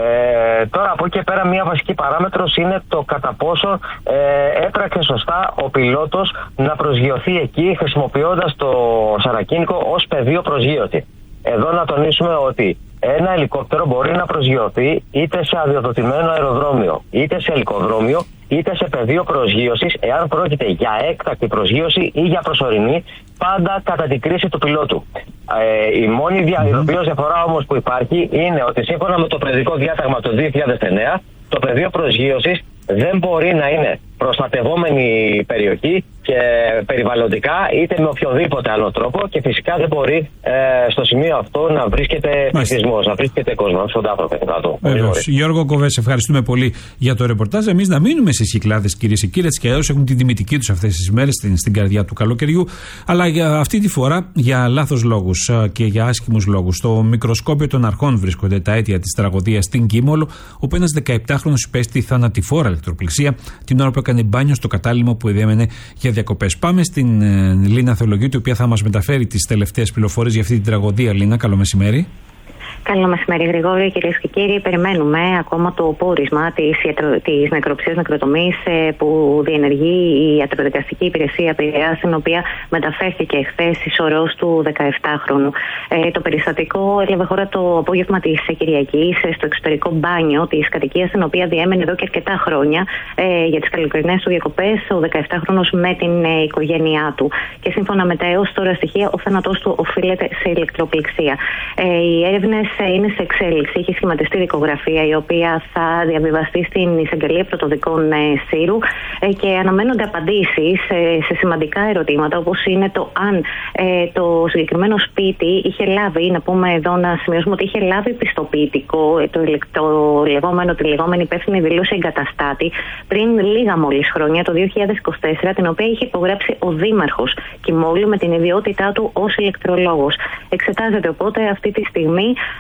Ε, τώρα από εκεί και πέρα μια βασική παράμετρος είναι το κατά πόσο ε, έπραξε σωστά ο πιλότος να προσγειωθεί εκεί χρησιμοποιώντας το Σαρακίνικο ως πεδίο προσγείωση. Εδώ να τονίσουμε ότι ένα ελικόπτερο μπορεί να προσγειωθεί είτε σε αδειοδοτημένο αεροδρόμιο, είτε σε ελικοδρόμιο, είτε σε πεδίο προσγείωσης, εάν πρόκειται για έκτακτη προσγείωση ή για προσωρινή, πάντα κατά την κρίση του πιλότου. Ε, η μόνη διαδικασία διαφορά όμως που υπάρχει είναι ότι σύμφωνα με το παιδικό διάταγμα του δύο χιλιάδες εννέα, το πεδίο προσγείωσης δεν μπορεί να είναι προστατευόμενη περιοχή και περιβαλλοντικά, είτε με οποιοδήποτε άλλο τρόπο, και φυσικά δεν μπορεί ε, στο σημείο αυτό να βρίσκεται πληθυσμός, να βρίσκεται κόσμος, στον άνθρωπο κάτω. Βεβαίως. Γιώργο Κοβέ, ευχαριστούμε πολύ για το ρεπορτάζ. Εμείς να μείνουμε στις Κυκλάδες, κυρίες και κύριοι, έτσι και αλλιώς έχουν την τιμητική τους αυτές τις μέρες στην, στην καρδιά του καλοκαιριού, αλλά για αυτή τη φορά για λάθος λόγους και για άσχημους λόγους. Στο μικροσκόπιο των αρχών βρίσκονται τα αίτια της τραγωδίας στην Κίμολο, όπου ένας δεκαεπτάχρονος υπέστη θανατηφόρα ηλεκτροπληξία την ώρα που έκανε μπάνιο στο κατάλυμο που έμενε για διακοπές. Πάμε στην ε, Λίνα Θεολογίου, η οποία θα μας μεταφέρει τις τελευταίες πληροφορίες για αυτή την τραγωδία. Λίνα, καλό μεσημέρι. Καλό μεσημέρι, Γρηγόρη. Κυρίες και κύριοι, περιμένουμε ακόμα το πόρισμα της, της νεκροψίας νεκροτομής που διενεργεί η ιατροδικαστική υπηρεσία Πειραιάς, στην οποία μεταφέρθηκε χθες η σωρός του δεκαεπτάχρονου. Ε, το περιστατικό έλαβε χώρα το απόγευμα της Κυριακής στο εξωτερικό μπάνιο της κατοικίας, στην οποία διέμενε εδώ και αρκετά χρόνια ε, για τις καλοκαιρινές του διακοπές ο δεκαεπτάχρονος με την ε, οικογένειά του. Και σύμφωνα με τα έως τώρα στοιχεία, ο θάνατός του οφείλεται σε ηλεκτροπληξία. Ε, οι έρευνες είναι σε εξέλιξη. Έχει σχηματιστεί δικογραφία, η οποία θα διαβιβαστεί στην Εισαγγελία Πρωτοδικών ε, Σύρου ε, και αναμένονται απαντήσεις ε, σε σημαντικά ερωτήματα, όπως είναι το αν ε, το συγκεκριμένο σπίτι είχε λάβει, να πούμε εδώ να σημειώσουμε ότι είχε λάβει πιστοποιητικό, ε, το, το λεγόμενο, τη λεγόμενη υπεύθυνη δήλωση εγκαταστάτη πριν λίγα μόλις χρόνια, το δύο χιλιάδες είκοσι τέσσερα, την οποία είχε υπογράψει ο Δήμαρχος Κιμόλου με την ιδιότητά του ως ηλεκτρολόγος. Εξετάζεται οπότε αυτή τη στιγμή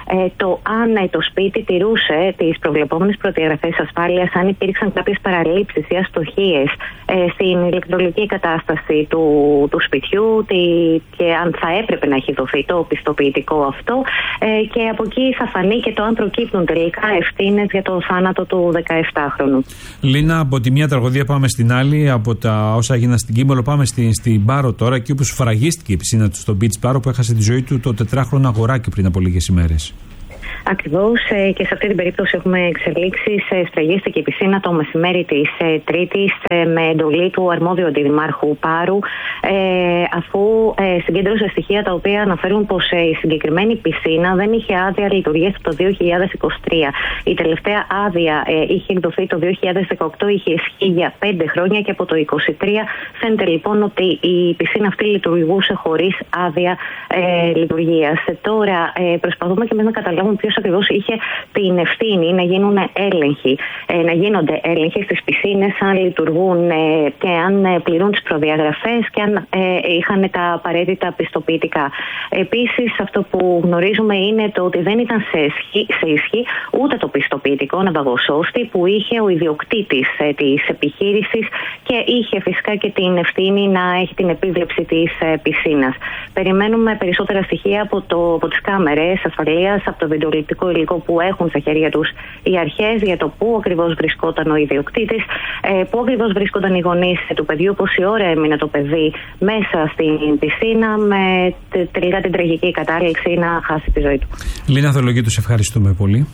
ε, το αν ε, το σπίτι τηρούσε τις προβλεπόμενες προδιαγραφές ασφάλειας, αν υπήρξαν κάποιες παραλήψεις ή αστοχίες ε, στην ηλεκτρολογική κατάσταση του, του σπιτιού τι, και αν θα έπρεπε να έχει δοθεί το πιστοποιητικό αυτό ε, και από εκεί θα φανεί και το αν προκύπτουν τελικά ευθύνες για το θάνατο του δεκαεφτάχρονου. Λίνα, από τη μία τραγωδία πάμε στην άλλη, από τα όσα έγιναν στην Κίμπολο πάμε στην, στην Πάρο τώρα, εκεί όπου σφραγίστηκε η πισίνα του στο Beach Πάρο που έχασε τη ζωή του το τετράχρονο αγοράκι πριν από λίγες ημέρες. Ακριβώς, και σε αυτή την περίπτωση έχουμε εξελίξεις. Σφραγίστηκε η πισίνα το μεσημέρι της Τρίτης με εντολή του αρμόδιου αντιδημάρχου Πάρου, αφού συγκέντρωσε στοιχεία τα οποία αναφέρουν πως η συγκεκριμένη πισίνα δεν είχε άδεια λειτουργίας από το δύο χιλιάδες είκοσι τρία. Η τελευταία άδεια είχε εκδοθεί το δύο χιλιάδες δεκαοκτώ, είχε ισχύει για πέντε χρόνια και από το είκοσι τρία φαίνεται λοιπόν ότι η πισίνα αυτή λειτουργούσε χωρίς άδεια ε, λειτουργίας. Τώρα ε, προσπαθούμε και εμείς να καταλάβουμε ποιος ακριβώς είχε την ευθύνη να γίνουν έλεγχοι, ε, να γίνονται έλεγχοι στις πισίνες, αν λειτουργούν ε, και αν ε, πληρούν τις προδιαγραφές και αν ε, είχαν τα απαραίτητα πιστοποιητικά. Επίσης, αυτό που γνωρίζουμε είναι το ότι δεν ήταν σε ισχύ, σε ισχύ ούτε το πιστοποιητικό ναυαγοσώστη που είχε ο ιδιοκτήτης ε, της επιχείρησης και είχε φυσικά και την ευθύνη να έχει την επίβλεψη της ε, πισίνας. Περιμένουμε περισσότερα στοιχεία από, το, από τις κάμερες ασφαλείας, από το βιντεοληπτικό υλικό που έχουν στα χέρια τους οι αρχές για το πού ακριβώς βρισκόταν ο ιδιοκτήτης, ε, πού ακριβώς βρίσκονταν οι γονείς του παιδιού, πόση ώρα έμεινε το παιδί μέσα στην πισίνα, με τελικά την τραγική κατάληξη να χάσει τη ζωή του. Λίνα Θεολογίτου, σε ευχαριστούμε πολύ.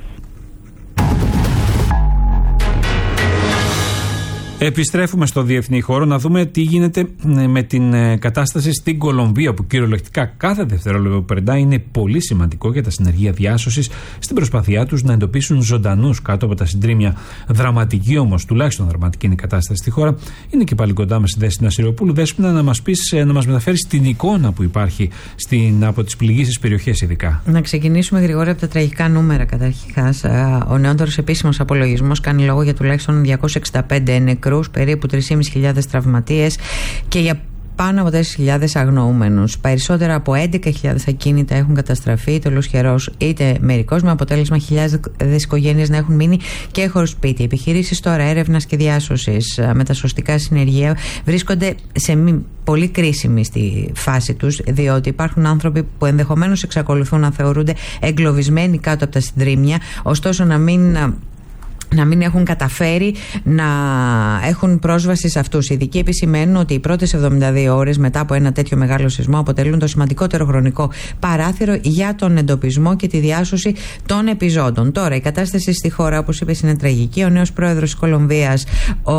Επιστρέφουμε στο διεθνή χώρο να δούμε τι γίνεται με την κατάσταση στην Κολομβία, που κυριολεκτικά κάθε δευτερόλεπτο που περνάει είναι πολύ σημαντικό για τα συνεργεία διάσωσης στην προσπάθειά τους να εντοπίσουν ζωντανούς κάτω από τα συντρίμμια. Δραματική όμως, τουλάχιστον δραματική είναι η κατάσταση στη χώρα. Είναι και πάλι κοντά μας η Δέσποινα Σιριοπούλου. Δέσποινα, να μας πεις, να μας μεταφέρεις την εικόνα που υπάρχει στην, από τις πληγήσεις περιοχές ειδικά. Να ξεκινήσουμε γρήγορα από τα τραγικά νούμερα καταρχάς. Ο νεότερος επίσημος απολογισμός κάνει λόγο για τουλάχιστον διακόσιους εξήντα πέντε νεκρούς, περίπου τρεις χιλιάδες πεντακόσιους τραυματίες και για πάνω από τέσσερις χιλιάδες αγνοούμενους. Περισσότερα από έντεκα χιλιάδες ακίνητα έχουν καταστραφεί, είτε ολοσχερός είτε μερικώς, με αποτέλεσμα χιλιάδες οικογένειες να έχουν μείνει και χωρίς σπίτι. Οι επιχειρήσεις τώρα έρευνας και διάσωσης με τα σωστικά συνεργεία βρίσκονται σε μη πολύ κρίσιμη στη φάση τους, διότι υπάρχουν άνθρωποι που ενδεχομένως εξακολουθούν να θεωρούνται εγκλωβισμένοι κάτω από τα συντρίμμια, ωστόσο να μην να μην έχουν καταφέρει να έχουν πρόσβαση σε αυτούς. Οι ειδικοί επισημαίνουν ότι οι πρώτες εβδομήντα δύο ώρες μετά από ένα τέτοιο μεγάλο σεισμό αποτελούν το σημαντικότερο χρονικό παράθυρο για τον εντοπισμό και τη διάσωση των επιζώντων. Τώρα, η κατάσταση στη χώρα, όπως είπες, είναι τραγική. Ο νέος πρόεδρος της Κολομβίας, ο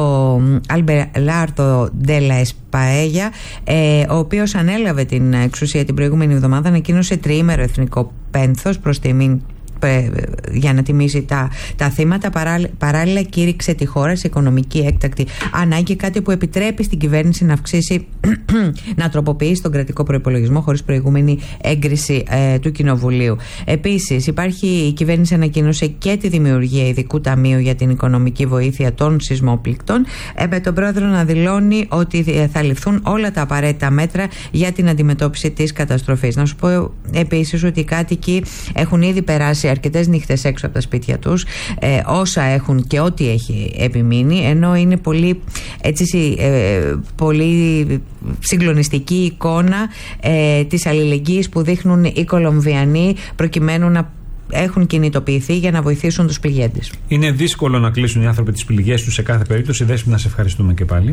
Αλμπεράρδο Ντέλα Εσπαέγια, ο οποίος ανέλαβε την εξουσία την προηγούμενη εβδομάδα, ανακοίνωσε τριήμερο εθνικό πένθος προς τιμήν για να τιμήσει τα, τα θύματα. Παράλληλα κήρυξε τη χώρα σε οικονομική έκτακτη ανάγκη, κάτι που επιτρέπει στην κυβέρνηση να αυξήσει να τροποποιήσει τον κρατικό προϋπολογισμό χωρίς προηγούμενη έγκριση ε, του Κοινοβουλίου. Επίσης, υπάρχει, η κυβέρνηση ανακοίνωσε και τη δημιουργία ειδικού ταμείου για την οικονομική βοήθεια των σεισμόπληκτων, ε, με τον πρόεδρο να δηλώνει ότι θα ληφθούν όλα τα απαραίτητα μέτρα για την αντιμετώπιση της καταστροφής. Να σου πω επίσης ότι οι κάτοικοι έχουν ήδη περάσει αρκετές νύχτες έξω από τα σπίτια τους, ε, όσα έχουν και ό,τι έχει επιμείνει, ενώ είναι πολύ, έτσι, ε, πολύ συγκλονιστική εικόνα ε, της αλληλεγγύης που δείχνουν οι Κολομβιανοί προκειμένου να έχουν κινητοποιηθεί για να βοηθήσουν τους πληγέντες. Είναι δύσκολο να κλείσουν οι άνθρωποι τις πληγές τους σε κάθε περίπτωση. Δέσποινα, να σε ευχαριστούμε και πάλι.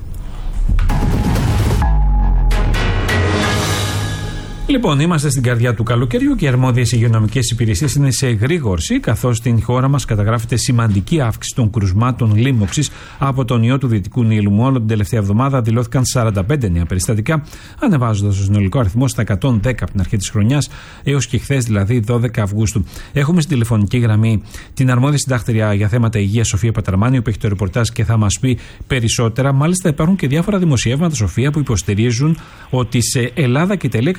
Λοιπόν, είμαστε στην καρδιά του καλοκαιριού και οι αρμόδιες υγειονομικές υπηρεσίες είναι σε εγρήγορση, καθώς στην χώρα μας καταγράφεται σημαντική αύξηση των κρουσμάτων λίμωξης από τον ιό του Δυτικού Νείλου. Μόνο την τελευταία εβδομάδα δηλώθηκαν σαράντα πέντε νέα περιστατικά, ανεβάζοντας το συνολικό αριθμό στα εκατόν δέκα από την αρχή της χρονιάς έως και χθες, δηλαδή δώδεκα Αυγούστου. Έχουμε στην τηλεφωνική γραμμή την αρμόδια συντάκτρια για θέματα υγείας, Σοφία Πατραμάνη, που έχει το ρεπορτάζ και θα μας πει περισσότερα. Μάλιστα, υπάρχουν και διάφορα δημοσιεύματα, Σοφία, που υποστηρίζουν ότι σε Ελλάδα και Ιταλία καταγράφει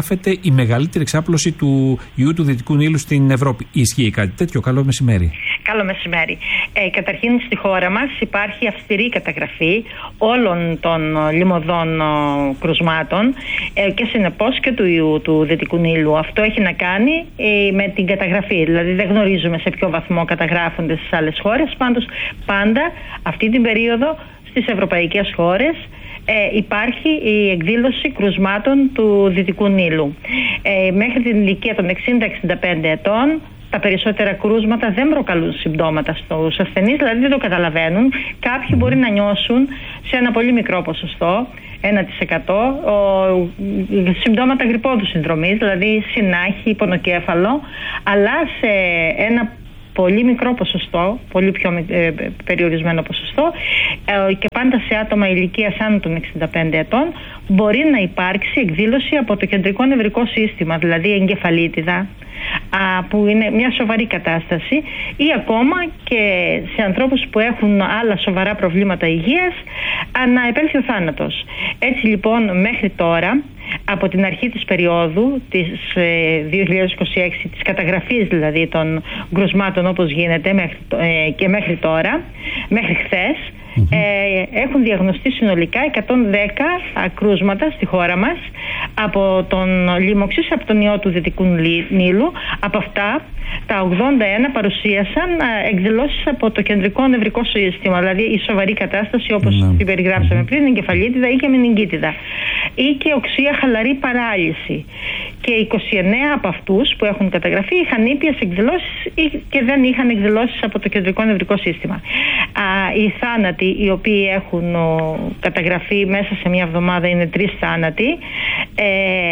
περιγράφεται η μεγαλύτερη εξάπλωση του ιού του Δυτικού Νείλου στην Ευρώπη. Ισχύει κάτι τέτοιο? Καλό μεσημέρι. Καλό μεσημέρι. Ε, καταρχήν στη χώρα μας υπάρχει αυστηρή καταγραφή όλων των λιμωδών ο, κρουσμάτων ε, και συνεπώς και του ιού του Δυτικού Νείλου. Αυτό έχει να κάνει ε, με την καταγραφή. Δηλαδή δεν γνωρίζουμε σε ποιο βαθμό καταγράφονται στις άλλες χώρες. Πάντως πάντα αυτή την περίοδο στις ευρωπαϊκές χώρες Ε, υπάρχει η εκδήλωση κρουσμάτων του Δυτικού Νείλου. Ε, μέχρι την ηλικία των εξήντα με εξήντα πέντε ετών τα περισσότερα κρούσματα δεν προκαλούν συμπτώματα στους ασθενείς, δηλαδή δεν το καταλαβαίνουν. Κάποιοι μπορεί να νιώσουν σε ένα πολύ μικρό ποσοστό, ένα τοις εκατό, ο, συμπτώματα γρυππόδου συνδρομής, δηλαδή συνάχη, πονοκέφαλο, αλλά σε ένα πολύ μικρό ποσοστό, πολύ πιο ε, περιορισμένο ποσοστό ε, και πάντα σε άτομα ηλικίας άνω των εξήντα πέντε ετών μπορεί να υπάρξει εκδήλωση από το κεντρικό νευρικό σύστημα, δηλαδή εγκεφαλίτιδα, α, που είναι μια σοβαρή κατάσταση, ή ακόμα και σε ανθρώπους που έχουν άλλα σοβαρά προβλήματα υγείας να επέλθει ο θάνατος. Έτσι λοιπόν μέχρι τώρα, από την αρχή της περίοδου της ε, δύο χιλιάδες είκοσι έξι, της καταγραφής δηλαδή των κρουσμάτων όπως γίνεται μέχρι, ε, και μέχρι τώρα, μέχρι χθες, mm-hmm. ε, έχουν διαγνωστεί συνολικά εκατόν δέκα κρούσματα στη χώρα μας από τον λοιμοξής, από τον ιό του Δυτικού Νείλου. Από αυτά τα ογδόντα ένα παρουσίασαν ε, εκδηλώσεις από το κεντρικό νευρικό σύστημα, δηλαδή η σοβαρή κατάσταση όπως mm-hmm. την περιγράψαμε πριν, εγκεφαλίτιδα ή και μενιγκίτιδα, ή και οξεία χαλαρή παράλυση. Και είκοσι εννέα από αυτούς που έχουν καταγραφεί είχαν ήπιες εκδηλώσεις και δεν είχαν εκδηλώσεις από το κεντρικό νευρικό σύστημα. Α, οι θάνατοι οι οποίοι έχουν ο, καταγραφεί μέσα σε μια εβδομάδα είναι τρεις θάνατοι ε,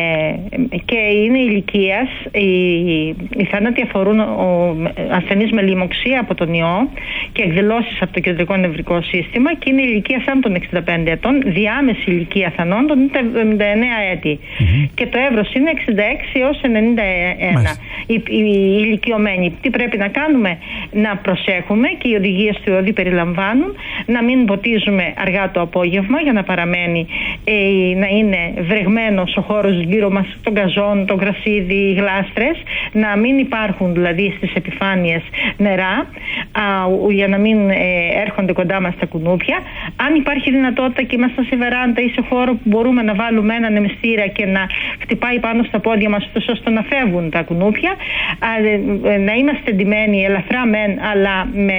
και είναι ηλικίας. Οι, οι θάνατοι αφορούν ο, ασθενείς με λοιμοξία από τον ιό και εκδηλώσεις από το κεντρικό νευρικό σύστημα και είναι ηλικίας άνω των εξήντα πέντε ετών. Διάμεση ηλικία θανόντων είναι τα εβδομήντα εννέα έτη mm-hmm. και το εύρος είναι εξήντα έξι έως ενενήντα ένα. Οι, οι, οι ηλικιωμένοι τι πρέπει να κάνουμε? Να προσέχουμε, και οι οδηγίες του ΟΔΗ περιλαμβάνουν, να μην ποτίζουμε αργά το απόγευμα για να παραμένει ε, να είναι βρεγμένος ο χώρος γύρω μας των καζών, το γρασίδι, οι γλάστρες, να μην υπάρχουν δηλαδή στις επιφάνειες νερά α, για να μην ε, έρχονται κοντά μας τα κουνούπια. Αν υπάρχει δυνατότητα και είμαστε σε βεράντα ή σε χώρο που μπορούμε να βάλουμε έναν αιμιστήρα και να χτυπάει πάνω στα πόδια μας ώστε να φεύγουν τα κουνούπια, να είμαστε εντυμένοι ελαφρά μεν, αλλά με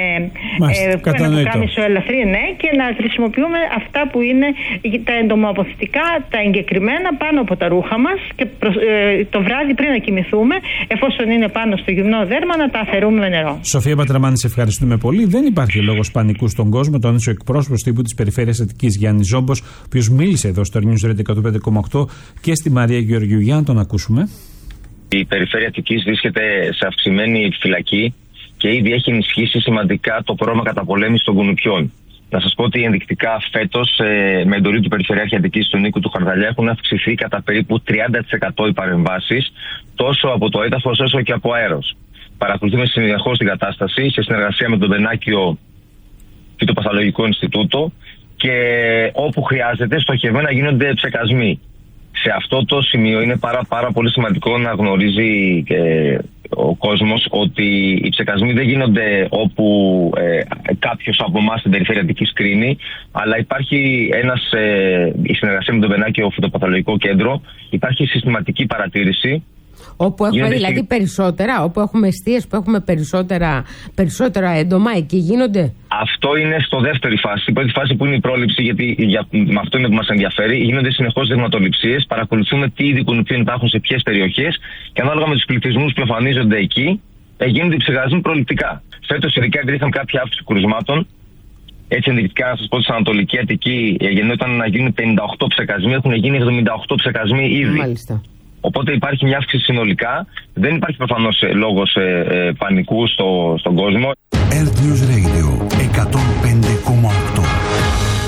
ένα πουκάμισο ελαφρύ, ναι, και να χρησιμοποιούμε αυτά που είναι τα εντομοαποθητικά, τα εγκεκριμένα πάνω από τα ρούχα μας και το βράδυ πριν να κοιμηθούμε, εφόσον είναι πάνω στο γυμνό δέρμα, να τα αφαιρούμε με νερό. Σοφία Πατραμάνη, σε ευχαριστούμε πολύ. Δεν υπάρχει λόγος πανικού στον κόσμο. Το έδωσε ο εκπρόσωπος τύπου της Περιφέρειας Αττικής, Γιάννης Ζόμπος, ο οποίος μίλησε εδώ στο News Radio εκατόν πέντε κόμμα οκτώ και στη Μαρία Γεωργιού. Για να τον ακούσουμε. Η Περιφέρεια Αττικής βρίσκεται σε αυξημένη φυλακή και ήδη έχει ενισχύσει σημαντικά το πρόγραμμα καταπολέμησης των κουνουπιών. Να σας πω ότι ενδεικτικά φέτος, ε, με εντολή του Περιφερειάρχη Αττικής του Νίκου του Χαρδαλιά, έχουν αυξηθεί κατά περίπου τριάντα τοις εκατό οι παρεμβάσεις, τόσο από το έδαφος όσο και από αέρος. Παρακολουθούμε συνεχώς την κατάσταση σε συνεργασία με τον Μπενάκιο Φυτοπαθολογικό Ινστιτούτο και όπου χρειάζεται στοχευμένα γίνονται ψεκασμοί. Σε αυτό το σημείο είναι πάρα, πάρα πολύ σημαντικό να γνωρίζει και ο κόσμος ότι οι ψεκασμοί δεν γίνονται όπου ε, κάποιος από εμάς στην Περιφέρεια Αττικής κρίνει, αλλά υπάρχει ένας, ε, η συνεργασία με τον Μπενάκιο Φυτοπαθολογικό Κέντρο, υπάρχει συστηματική παρατήρηση. Όπου έχουμε γίνονται δηλαδή περισσότερα, όπου έχουμε εστίες που έχουμε περισσότερα, περισσότερα έντομα, εκεί γίνονται. Αυτό είναι στο δεύτερη φάση. Η πρώτη φάση που είναι η πρόληψη, γιατί για, με αυτό είναι που μας ενδιαφέρει. Γίνονται συνεχώς δειγματοληψίες, παρακολουθούμε τι είδη κουνουπιών υπάρχουν σε ποιες περιοχές και ανάλογα με τους πληθυσμούς που εμφανίζονται εκεί, γίνονται οι ψεκασμοί προληπτικά. Φέτος ειδικά υπήρχαν κάποια αύξηση κρουσμάτων. Έτσι ενδεικτικά να σας πω ότι στην Ανατολική Αττική γεννόταν να γίνουν πενήντα οκτώ ψεκασμοί, έχουν γίνει εβδομήντα οκτώ ψεκασμοί ήδη. Μάλιστα. Οπότε υπάρχει μια αύξηση συνολικά. Δεν υπάρχει προφανώς λόγος ε, ε, πανικού στο, στον κόσμο. Earth News Radio εκατόν πέντε κόμμα οκτώ.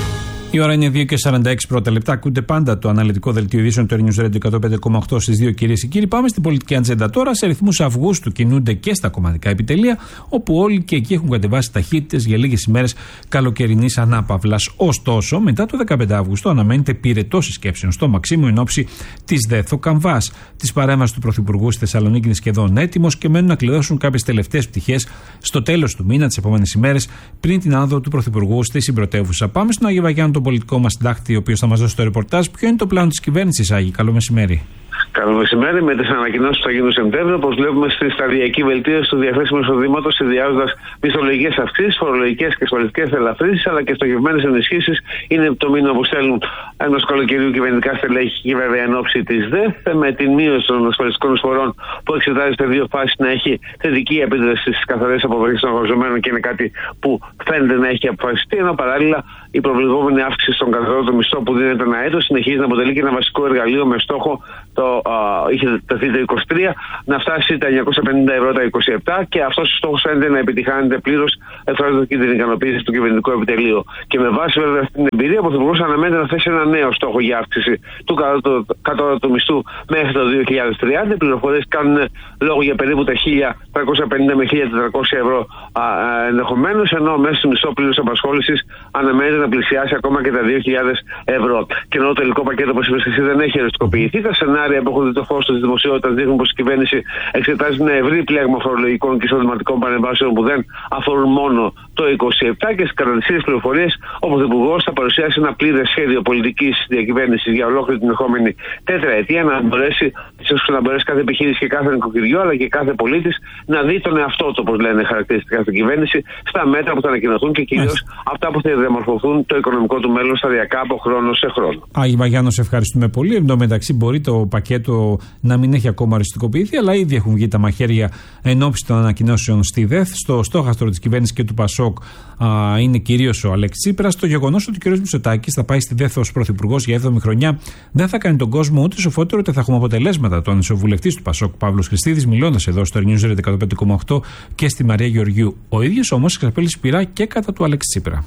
Η ώρα είναι δύο και σαράντα έξι πρώτα λεπτά. Ακούτε πάντα το αναλυτικό δελτίο ειδήσεων του News Radio εκατόν πέντε κόμμα οκτώ στις δύο, κυρίες και κύριοι. Πάμε στην πολιτική ατζέντα τώρα. Σε ρυθμούς Αυγούστου κινούνται και στα κομματικά επιτελεία, όπου όλοι και εκεί έχουν κατεβάσει ταχύτητες για λίγες ημέρες καλοκαιρινής ανάπαυλας. Ωστόσο, μετά το δεκαπέντε Αυγούστου αναμένεται πυρετώση σκέψεων στο Μαξίμου εν ώψη της ΔΕΘ. Ο καμβάς της παρέμβασης του Πρωθυπουργού στη Θεσσαλονίκη είναι σχεδόν έτοιμος και μένουν να κλειδώσουν κάποιες τελευταίες πτυχές στο τέλος του μήνα, τις επόμενες ημέρες, πριν την άνοδο του Πρωθυπουργού στη συμπρωτεύουσα. Πάμε στον Άγιο Βαγιάννη, τον πολιτικό μας συντάκτη, ο οποίος θα μας δώσει το ρεπορτάζ. Ποιο είναι το πλάνο της κυβέρνησης, Άγη? Καλό μεσημέρι. Καλό μεσημέρι. Με τις ανακοινώσεις που θα γίνουν Σεπτέμβριο, όπως βλέπουμε, στη σταδιακή βελτίωση του διαθέσιμου εισοδήματος, συνδυάζοντας μισθολογικές αυξήσεις, φορολογικές και ασφαλιστικές ελαφρύνσεις, αλλά και στοχευμένες ενισχύσεις, είναι το μήνυμα που στέλνουν ενός καλοκαιριού κυβερνητικά στελέχη και βέβαια εν ώψη της ΔΕΘ, με την μείωση των ασφαλιστικών εισφορών που εξετάζεται σε δύο φάσεις να έχει θετική επίδραση στις καθαρές αποβρύχες των εργαζομένων και είναι κάτι που φαίνεται να έχει αποφασιστεί, ενώ παράλληλα η προβλεπόμενη αύξηση στον κατώτατο μισθό που δίνεται ένα έτος συνεχίζει να αποτελεί και ένα βασικό εργαλείο με στόχο το Uh, είχε τεθεί το είκοσι τρία να φτάσει τα εννιακόσια πενήντα ευρώ τα είκοσι επτά και αυτός ο στόχος φαίνεται να επιτυχάνεται πλήρως, εκφράζοντας και την ικανοποίηση του κυβερνητικού επιτελείου. Και με βάση βέβαια αυτή την εμπειρία, ο Πρωθυπουργός αναμένεται να θέσει ένα νέο στόχο για αύξηση του κατώτατου μισθού μέχρι το δύο χιλιάδες τριάντα. Οι πληροφορίες κάνουν λόγο για περίπου τα χίλια τριακόσια πενήντα με χίλια τετρακόσια ευρώ ενδεχομένως, ενώ μέσα στο μισθό πλήρους απασχόλησης αναμένεται να πλησιάσει ακόμα και τα δύο χιλιάδες ευρώ. Και ενώ το τελικό πακέτο, όπως είπες εσύ, δεν έχει οριστικοποιηθεί, τα σενάρια που έχουν δει το φως της δημοσιότητας δείχνουν πως η κυβέρνηση εξετάζει ένα ευρύ πλέγμα φορολογικών και εισοδηματικών παρεμβάσεων που δεν αφορούν μόνο το είκοσι επτά και στις κατατησίες πληροφορίες ο Πρωθυπουργός θα παρουσιάσει ένα πλήρες σχέδιο πολιτικής διακυβέρνησης για ολόκληρη την ερχόμενη τετραετία, να μπορέσει, ώστε να μπορέσει κάθε επιχείρηση και κάθε νοικοκυριό αλλά και κάθε πολίτης να δει τον εαυτό του, όπως λένε χαρακτηριστικά στην κυβέρνηση, στα μέτρα που θα ανακοινωθούν και κυρίως αυτά που θα διαμορφωθούν το οικονομικό του μέλλον σταδιακά από χρόνο σε χρόνο. Άγι Βαγιάννο, σε ευχαριστούμε πολύ. Εν τω μεταξύ, μπορεί το πακέτο να μην έχει ακόμα οριστικοποιηθεί, αλλά ήδη έχουν βγει τα μαχαίρια εν ώψη των ανακοινώσεων στη ΔΕΘ. Στο στόχαστρο της κυβέρνησης και του ΠΑΣΟΚ α, είναι κυρίως ο Αλέξης Τσίπρας. Το γεγονός ότι ο κ. Μητσοτάκης θα πάει στη ΔΕΘ ως πρωθυπουργός για έβδομη χρονιά δεν θα κάνει τον κόσμο ούτε σοφότερο, ούτε θα έχουμε αποτελέσματα. Το ανισοβουλευτής του ΠΑΣΟΚ, Παύλος Χριστίδης, μιλώντας εδώ στο News Radio εκατόν πέντε κόμμα οκτώ και στη Μαρία Γεωργιού. Ο ίδιος όμως εξαπέλυσε σπηρά και κατά του Αλέξη Τσίπρα.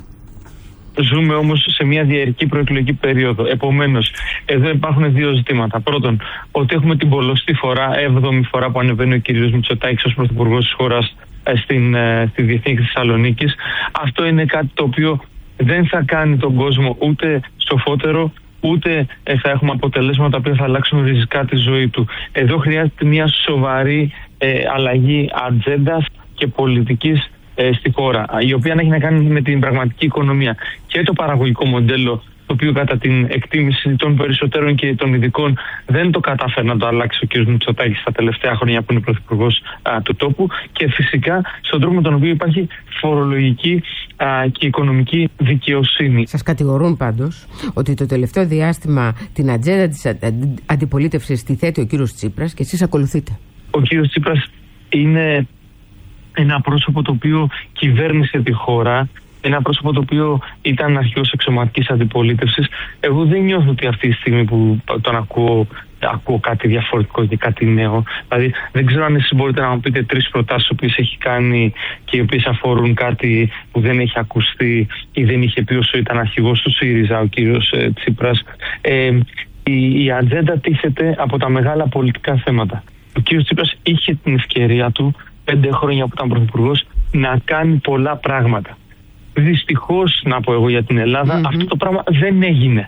Ζούμε όμως σε μια διαρκή προεκλογική περίοδο. Επομένως, εδώ υπάρχουν δύο ζητήματα. Πρώτον, ότι έχουμε την πολλωστή φορά, έβδομη φορά που ανεβαίνει ο κ. Μητσοτάκης ως πρωθυπουργός της χώρας στην, στη Διεθνή της Θεσσαλονίκης. Αυτό είναι κάτι το οποίο δεν θα κάνει τον κόσμο ούτε σοφότερο, ούτε θα έχουμε αποτελέσματα που θα αλλάξουν ριζικά τη ζωή του. Εδώ χρειάζεται μια σοβαρή ε, αλλαγή ατζέντας και πολιτικής στη χώρα, η οποία έχει να κάνει με την πραγματική οικονομία και το παραγωγικό μοντέλο, το οποίο κατά την εκτίμηση των περισσότερων και των ειδικών δεν το κατάφερε να το αλλάξει ο κ. Μητσοτάκης στα τελευταία χρόνια που είναι πρωθυπουργός του τόπου, και φυσικά στον τρόπο με τον οποίο υπάρχει φορολογική α, και οικονομική δικαιοσύνη. Σας κατηγορούν πάντως ότι το τελευταίο διάστημα την ατζέντα της αντιπολίτευσης τη θέτει ο κ. Τσίπρας και εσείς ακολουθείτε. Ο κ. Τσίπρας είναι ένα πρόσωπο το οποίο κυβέρνησε τη χώρα, ένα πρόσωπο το οποίο ήταν αρχηγός εξωματικής αντιπολίτευσης. Εγώ δεν νιώθω ότι αυτή τη στιγμή που τον ακούω, ακούω κάτι διαφορετικό και κάτι νέο. Δηλαδή δεν ξέρω αν εσείς μπορείτε να μου πείτε τρεις προτάσεις που έχει κάνει και οι οποίες αφορούν κάτι που δεν έχει ακουστεί ή δεν είχε πει όσο ήταν αρχηγός του ΣΥΡΙΖΑ ο κύριος ε, Τσίπρας. Ε, η, η ατζέντα τίθεται από τα μεγάλα πολιτικά θέματα. Ο κύριος Τσίπρας είχε την ευκαιρία του πέντε χρόνια που ήταν πρωθυπουργός να κάνει πολλά πράγματα. Δυστυχώς, να πω εγώ για την Ελλάδα, mm-hmm. αυτό το πράγμα δεν έγινε.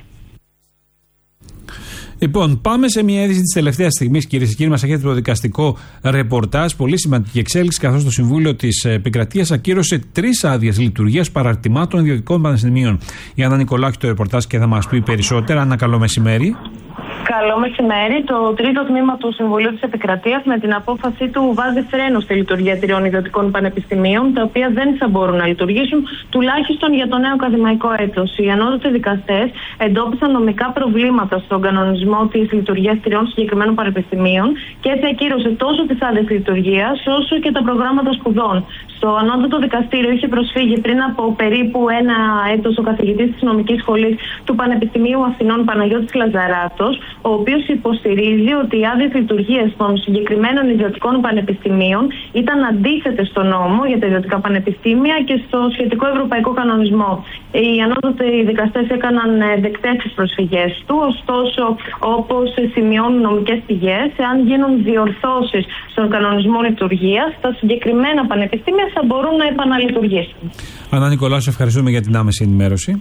Λοιπόν, πάμε σε μια είδηση της τελευταίας στιγμής, κυρίες και κύριοι. Μας έχετε το δικαστικό ρεπορτάζ. Πολύ σημαντική εξέλιξη, καθώς το Συμβούλιο της Επικρατείας ακύρωσε τρεις άδειες λειτουργίας παραρτημάτων ιδιωτικών πανεπιστημίων. Η Άννα Νικολάου έχει το ρεπορτάζ και θα μας πει περισσότερα. Άννα, καλό μεσημέρι. Καλό μεσημέρι. Το τρίτο τμήμα του Συμβουλίου της Επικρατείας με την απόφασή του βάζει φρένο στη λειτουργία τριών ιδιωτικών πανεπιστημίων, τα οποία δεν θα μπορούν να λειτουργήσουν τουλάχιστον για το νέο ακαδημαϊκό έτος. Οι ανώτατοι δικαστές εντόπισαν νομικά προβλήματα στον κανονισμό της λειτουργίας τριών συγκεκριμένων πανεπιστημίων και έτσι ακύρωσε τόσο τις άδειες λειτουργίας όσο και τα προγράμματα σπουδών. Στο ανώτατο δικαστήριο είχε προσφύγει πριν από περίπου ένα έτος ο καθηγητής της νομικής σχολής του Πανεπιστημίου Αθηνών Παναγιώτης Λαζαράτος, ο οποίος υποστηρίζει ότι οι άδειες λειτουργίας των συγκεκριμένων ιδιωτικών πανεπιστημίων ήταν αντίθετες στον νόμο για τα ιδιωτικά πανεπιστήμια και στο σχετικό ευρωπαϊκό κανονισμό. Οι ανώτατοι δικαστές έκαναν δεκτές τις προσφυγές του, ωστόσο, όπως σημειώνουν νομικές πηγές, εάν γίνουν διορθώσεις στον κανονισμό λειτουργίας, τα συγκεκριμένα πανεπιστήμια θα μπορούν να επαναλειτουργήσουν. Ανά Νικολάου, σε ευχαριστούμε για την άμεση ενημέρωση.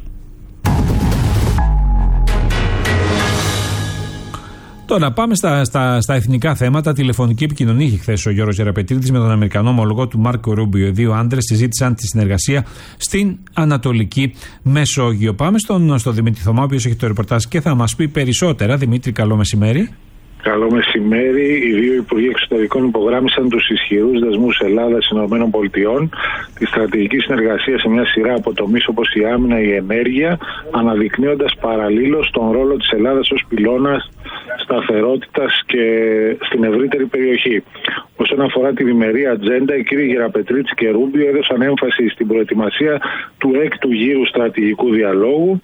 Τώρα πάμε στα, στα, στα εθνικά θέματα. Τηλεφωνική επικοινωνία είχε χθες ο Γιώργος Γεραπετρίτης με τον Αμερικανό ομολογό του Μάρκο Ρούμπιο. Οι δύο άντρες συζήτησαν τη συνεργασία στην Ανατολική Μεσόγειο. Πάμε στον, στον Δημήτρη Θωμά, ο οποίος έχει το ρεπορτάζ και θα μας πει περισσότερα. Δημήτρη, καλό μεσημέρι. Καλό μεσημέρι. Οι δύο Υπουργοί Εξωτερικών υπογράμμισαν τους ισχυρούς δεσμούς Ελλάδας-ΗΠΑ, τη στρατηγική συνεργασία σε μια σειρά από τομείς όπως η άμυνα, η ενέργεια, αναδεικνύοντας παραλλήλως τον ρόλο της Ελλάδας ως πυλώνας σταθερότητας και στην ευρύτερη περιοχή. Όσον αφορά τη διμερή ατζέντα, οι κύριοι Γεραπετρίτης και Ρούμπιο έδωσαν έμφαση στην προετοιμασία του έκτου γύρου στρατηγικού διαλόγου.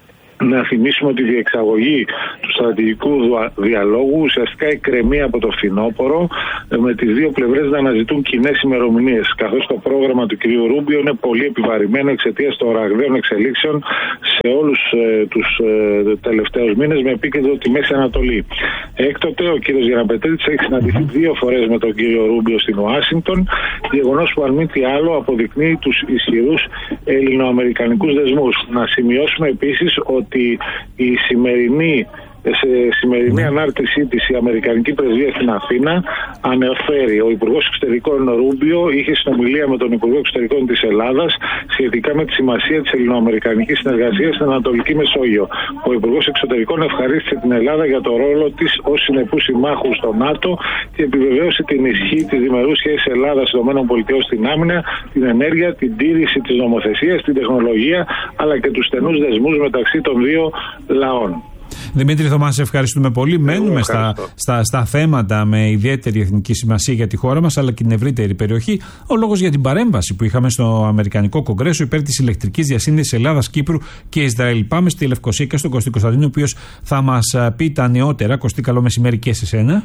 Να θυμίσουμε ότι η διεξαγωγή του στρατηγικού διαλόγου ουσιαστικά εκκρεμεί από το φθινόπωρο, με τις δύο πλευρές να αναζητούν κοινές ημερομηνίες, καθώς το πρόγραμμα του κ. Ρούμπιο είναι πολύ επιβαρημένο εξαιτίας των ραγδαίων εξελίξεων σε όλους ε, τους ε, τελευταίους μήνες, με επίκεντρο τη Μέση Ανατολή. Έκτοτε ο κ. Γεραπετρίτης έχει συναντηθεί δύο φορές με τον κ. Ρούμπιο στην Ουάσιγκτον, γεγονός που αν μη τι άλλο αποδεικνύει τους ισχυρούς ελληνοαμερικανικούς δεσμούς. Να σημειώσουμε επίσης ότι ότι η σημερινή, σε σημερινή ανάρτησή της η Αμερικανική Πρεσβεία στην Αθήνα αναφέρει ο Υπουργός Εξωτερικών Ρούμπιο είχε συνομιλία με τον Υπουργό Εξωτερικών της Ελλάδας σχετικά με τη σημασία της ελληνοαμερικανικής συνεργασίας στην Ανατολική Μεσόγειο. Ο Υπουργός Εξωτερικών ευχαρίστησε την Ελλάδα για το ρόλο της ως συνεπού συμμάχου στο ΝΑΤΟ και επιβεβαίωσε την ισχύ της διμερούς σχέσης Ελλάδας-ΗΠΑ στην άμυνα, την ενέργεια, την τήρηση της νομοθεσίας, την τεχνολογία αλλά και τους στενούς δεσμούς μεταξύ των δύο λαών. Δημήτρη Θωμά, σε ευχαριστούμε πολύ. Μένουμε στα, στα, στα θέματα με ιδιαίτερη εθνική σημασία για τη χώρα μας αλλά και την ευρύτερη περιοχή. Ο λόγος για την παρέμβαση που είχαμε στο Αμερικανικό Κογκρέσο υπέρ της ηλεκτρικής διασύνδεσης Ελλάδας, Κύπρου και Ισραήλ. Πάμε στη Λευκοσία και στον Κωστή Κωνσταντίνο, ο οποίος θα μας πει τα νεότερα. Κωστή, καλό μεσημέρι και σε σένα.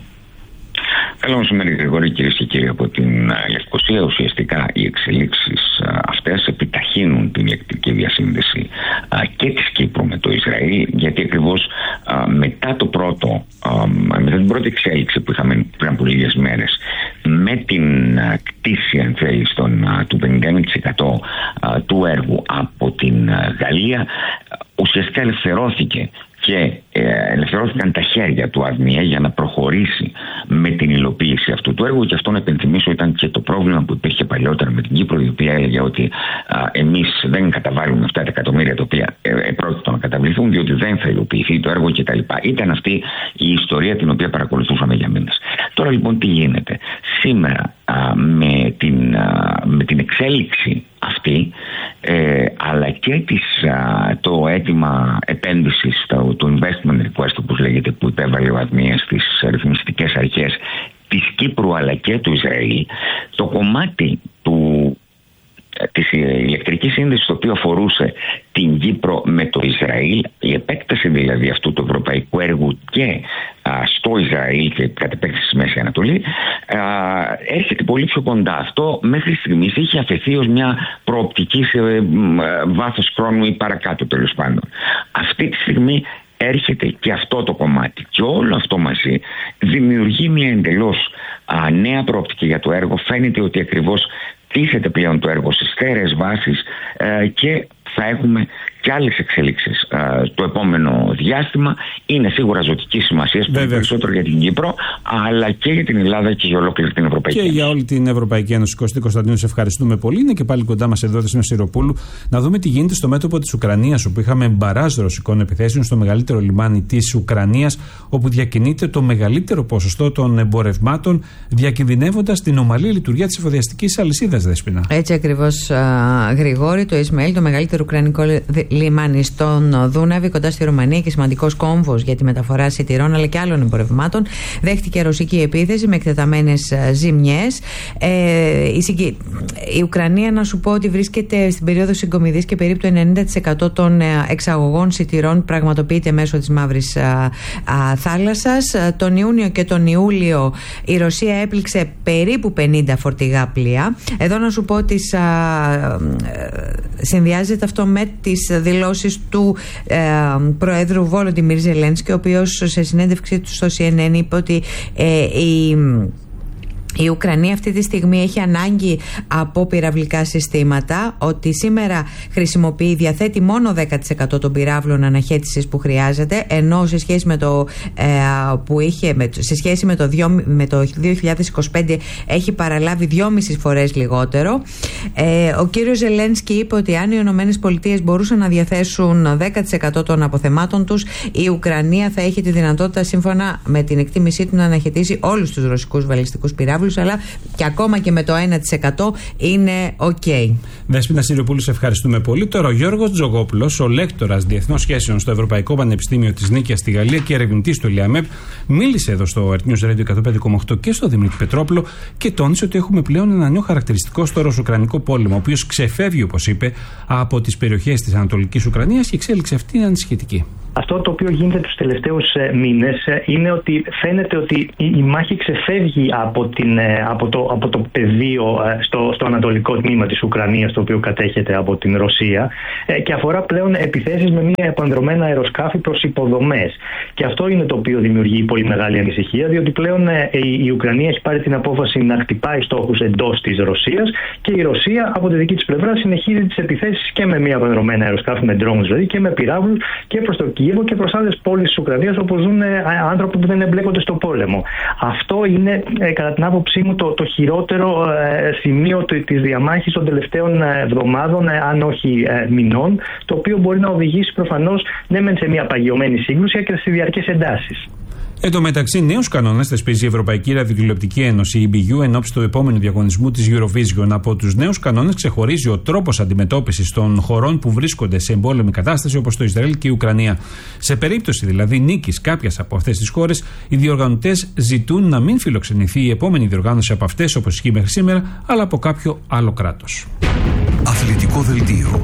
Καλό μεσημέρι, Γρηγόρη, κυρίες και κύριοι. Από την Λευκοσία, ουσιαστικά οι εξελίξεις αυτές επιταχύνουν την ηλεκτρική διασύνδεση και της Κύπρου με το Ισραήλ, γιατί ακριβώς μετά το πρώτο, μετά την πρώτη εξέλιξη που είχαμε πριν από λίγες μέρες, με την κτήση, αν θέλεις, του πενήντα ένα τοις εκατό του έργου από την Γαλλία, ουσιαστικά ελευθερώθηκε και ε, ελευθερώθηκαν τα χέρια του ΑΔΜΙΕ για να προχωρήσει με την υλοποίηση αυτού του έργου. Και αυτό, να επενθυμίσω, ήταν και το πρόβλημα που υπήρχε παλιότερα με την Κύπρο, η οποία έλεγε ότι α, εμείς δεν καταβάλουμε αυτά τα εκατομμύρια τα οποία ε, επρόκειτο να καταβληθούν, διότι δεν θα υλοποιηθεί το έργο κτλ. Ήταν αυτή η ιστορία την οποία παρακολουθούσαμε για μήνες. Τώρα λοιπόν τι γίνεται? Σήμερα α, με, την, α, με την εξέλιξη αυτή, ε, αλλά και της, α, το αίτημα επένδυσης, το, το investment request όπως λέγεται, που υπέβαλε ο ΑΔΜΙΕ στις ρυθμιστικές αρχές της Κύπρου αλλά και του Ισραήλ, το κομμάτι του, της ηλεκτρικής σύνδεσης το οποίο αφορούσε την Κύπρο με το Ισραήλ, η επέκταση δηλαδή αυτού του ευρωπαϊκού έργου και α, στο Ισραήλ και κατ' επέκταση στη Μέση Ανατολή, α, έρχεται πολύ πιο κοντά. Αυτό μέχρι στιγμής είχε αφαιθεί ως μια προοπτική σε ε, βάθος χρόνου ή παρακάτω, τέλος πάντων. Αυτή τη στιγμή έρχεται και αυτό το κομμάτι και όλο αυτό μαζί δημιουργεί μια εντελώς α, νέα προοπτική για το έργο. Φαίνεται ότι ακριβώς τίθεται πλέον το έργο στις στέρεες βάσεις ε, και θα έχουμε και άλλες εξελίξεις ε, το επόμενο διάστημα. Είναι σίγουρα ζωτική σημασία, περισσότερο για την Κύπρο, αλλά και για την Ελλάδα και για ολόκληρη την Ευρωπαϊκή Ένωση. Και για όλη την Ευρωπαϊκή Ένωση. Κωστή Κωνσταντίνου, σε ευχαριστούμε πολύ. Είναι και πάλι κοντά μας εδώ, στην Σιροπούλου, να δούμε τι γίνεται στο μέτωπο της Ουκρανίας, όπου είχαμε μπαράζ ρωσικών επιθέσεων στο μεγαλύτερο λιμάνι της Ουκρανίας, όπου διακινείται το μεγαλύτερο ποσοστό των εμπορευμάτων, διακινδυνεύοντας την ομαλή λειτουργία της εφοδιαστικής αλυσίδας, Δέσποινα. Έτσι ακριβώς, Γρηγόρη, το Ισμαήλ, το μεγαλύτερο Ουκρανικό λιμάνι στον Δούναβη, κοντά στη Ρουμανία, και σημαντικός κόμβος για τη μεταφορά σιτηρών αλλά και άλλων εμπορευμάτων, δέχτηκε ρωσική επίθεση με εκτεταμένες ζημιές. Ε, η, συγκε... η Ουκρανία, να σου πω ότι βρίσκεται στην περίοδο συγκομιδής και περίπου το ενενήντα τοις εκατό των εξαγωγών σιτηρών πραγματοποιείται μέσω της Μαύρης α, α, θάλασσας. Τον Ιούνιο και τον Ιούλιο η Ρωσία έπληξε περίπου πενήντα φορτηγά πλοία. Εδώ να σου πω ότι α, συνδυάζεται αυτό με τις δηλώσεις του ε, Προέδρου Βόλοντιμιρ Ζελένσκι, ο οποίος σε συνέντευξή του στο Σι Εν Εν είπε ότι ε, η Η Ουκρανία αυτή τη στιγμή έχει ανάγκη από πυραυλικά συστήματα, ότι σήμερα χρησιμοποιεί, διαθέτει μόνο δέκα τοις εκατό των πυράβλων αναχέτησης που χρειάζεται, ενώ σε σχέση με το, ε, που είχε, με, σε σχέση με το, δυο, με το δύο χιλιάδες είκοσι πέντε έχει παραλάβει δυόμισι φορές λιγότερο. Ε, ο κύριος Ζελένσκι είπε ότι αν οι ΗΠΑ μπορούσαν να διαθέσουν δέκα τοις εκατό των αποθεμάτων τους, η Ουκρανία θα έχει τη δυνατότητα, σύμφωνα με την εκτίμησή του, να αναχαιτήσει όλους τους ρωσικούς βαλιστικούς πυράβλους, αλλά και ακόμα και με το ένα τοις εκατό είναι ok. Δέσποινα Συριοπούλου, σε ευχαριστούμε πολύ. Τώρα ο Γιώργος Τζογόπουλος, ο λέκτορας διεθνών σχέσεων στο Ευρωπαϊκό Πανεπιστήμιο της Νίκαιας στη Γαλλία και ερευνητής του ΕΛΙΑΜΕΠ, μίλησε εδώ στο Earth News Radio εκατόν πέντε κόμμα οκτώ και στο Δημήτρη Πετρόπουλο και τόνισε ότι έχουμε πλέον ένα νέο χαρακτηριστικό στο Ρωσο-Ουκρανικό πόλεμο, ο οποίος ξεφεύγει, όπως είπε, από τις περιοχές της Ανατολικής Ουκρανίας, και η εξέλιξη αυτή είναι ανησυχητική. Αυτό το οποίο γίνεται τους τελευταίους μήνες είναι ότι φαίνεται ότι η μάχη ξεφεύγει από, την, από, το, από το πεδίο στο, στο ανατολικό τμήμα της Ουκρανίας, το οποίο κατέχεται από την Ρωσία, και αφορά πλέον επιθέσεις με μια επανδρομένα αεροσκάφη προς υποδομές. Και αυτό είναι το οποίο δημιουργεί πολύ μεγάλη ανησυχία, διότι πλέον η Ουκρανία έχει πάρει την απόφαση να χτυπάει στόχους εντός της Ρωσίας, και η Ρωσία από τη δική της πλευρά συνεχίζει τις επιθέσεις και με μια επανδρομένα αεροσκάφη, με drones δηλαδή, και με πυράβλους και προς το και προς άλλες πόλεις της Ουκρανίας, όπου ζουν άνθρωποι που δεν εμπλέκονται στο πόλεμο. Αυτό είναι, κατά την άποψή μου, το, το χειρότερο σημείο της διαμάχης των τελευταίων εβδομάδων, αν όχι μηνών, το οποίο μπορεί να οδηγήσει προφανώς ναι μεν σε μια παγιωμένη σύγκρουση και σε διαρκές εντάσεις. Εν τω μεταξύ, νέους κανόνες θεσπίζει η Ευρωπαϊκή Ραδιοτηλεοπτική Ένωση, η Ι Μπι Γιου, εν ώψη του επόμενου διαγωνισμού της Eurovision. Από τους νέους κανόνες ξεχωρίζει ο τρόπος αντιμετώπισης των χωρών που βρίσκονται σε εμπόλεμη κατάσταση, όπως το Ισραήλ και η Ουκρανία. Σε περίπτωση δηλαδή νίκης κάποιας από αυτές τις χώρες, οι διοργανωτές ζητούν να μην φιλοξενηθεί η επόμενη διοργάνωση από αυτές, όπως ισχύει μέχρι σήμερα, αλλά από κάποιο άλλο κράτος. Αθλητικό δελτίο.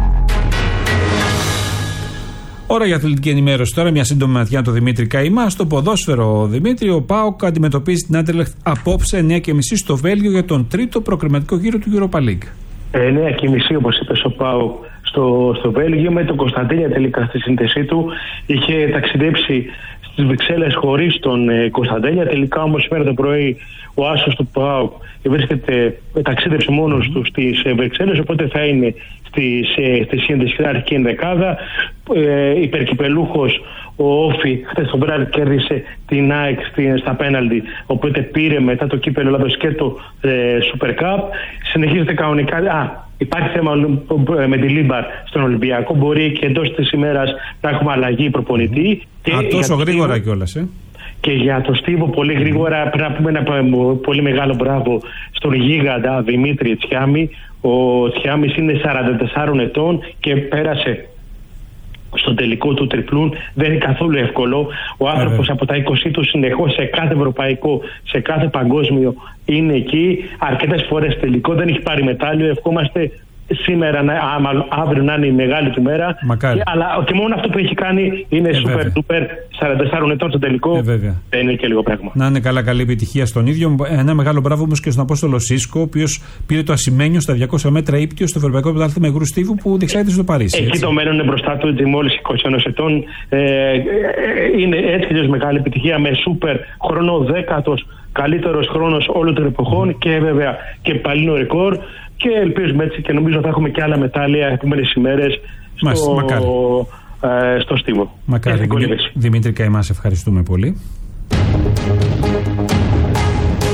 Ώρα για αθλητική ενημέρωση τώρα. Μια σύντομη ματιά το Δημήτρη Καϊμά. Στο ποδόσφαιρο, Δημήτρη, ο ΠΑΟΚ αντιμετωπίζει την Άντερλεχτ απόψε εννιά και μισή στο Βέλγιο για τον τρίτο προκριματικό γύρο του Europa League. εννιά και μισή, όπως είπες, ο ΠΑΟΚ στο, στο Βέλγιο, με τον Κωνσταντίνια τελικά στη σύνθεσή του. Είχε ταξιδέψει στις Βρυξέλλες χωρίς τον ε, Κωνσταντίνια. Τελικά όμως σήμερα το πρωί ο άσος του ΠΑΟΚ βρίσκεται, ταξίδεψε μόνος του στις ε, Βρυξέλλες, οπότε θα είναι στη, σε, στη σύνδεση στην αρχική ενδεκάδα. Ε, υπερκυπελούχος ο Όφη χθες το βράδυ κέρδισε την ΑΕΚ στα πέναλτι, οπότε πήρε μετά το κύπελλο Ελλάδος και το ε, Super Cup. Συνεχίζεται κανονικά. Α, υπάρχει θέμα με τη Λίμπαρ στον Ολυμπιακό. Μπορεί και εντός της ημέρας να έχουμε αλλαγή προπονητή. Και Α, τόσο γρήγορα κιόλας, ε. Και για το Στίβο πολύ γρήγορα πρέπει να πούμε ένα πολύ μεγάλο μπράβο στον γίγαντα Δημήτρη Τσιάμι. Ο Τσιάμις είναι σαράντα τεσσάρων ετών και πέρασε στον τελικό του τριπλούν. Δεν είναι καθόλου εύκολο. Ο άνθρωπος από τα είκοσι του συνεχώς σε κάθε ευρωπαϊκό, σε κάθε παγκόσμιο είναι εκεί. Αρκετές φορές τελικό, δεν έχει πάρει μετάλλιο. Ευχόμαστε σήμερα, να, άμα, αύριο να είναι η μεγάλη του μέρα. Και, αλλά και μόνο αυτό που έχει κάνει είναι ε, super duper. σαράντα τεσσάρων ετών στο τελικό. Ε, δεν είναι και λίγο πράγμα. Να είναι καλά, καλή επιτυχία στον ίδιο. Ένα μεγάλο μπράβο όμως και στον Απόστολο Σίσκο, ο οποίος πήρε το ασημένιο στα διακόσια μέτρα ύπτιο στο Ευρωπαϊκό Πρωτάθλημα Υγρού Στίβου που διεξάγεται στο Παρίσι. Εκεί έτσι. Το μέλλον είναι μπροστά του, έτσι, μόλις είκοσι ένα ετών. Ε, ε, είναι έτσι και μεγάλη επιτυχία με super χρόνο δέκατος καλύτερος χρόνος όλων των εποχών mm. και βέβαια και παλινό ρεκόρ. Και ελπίζουμε έτσι και νομίζω θα έχουμε και άλλα μετάλλια επόμενες ημέρες στο, ε, στο Στίβο. Μακάρι. Δημήτρη, Δημήτρη Καϊμά, ευχαριστούμε πολύ.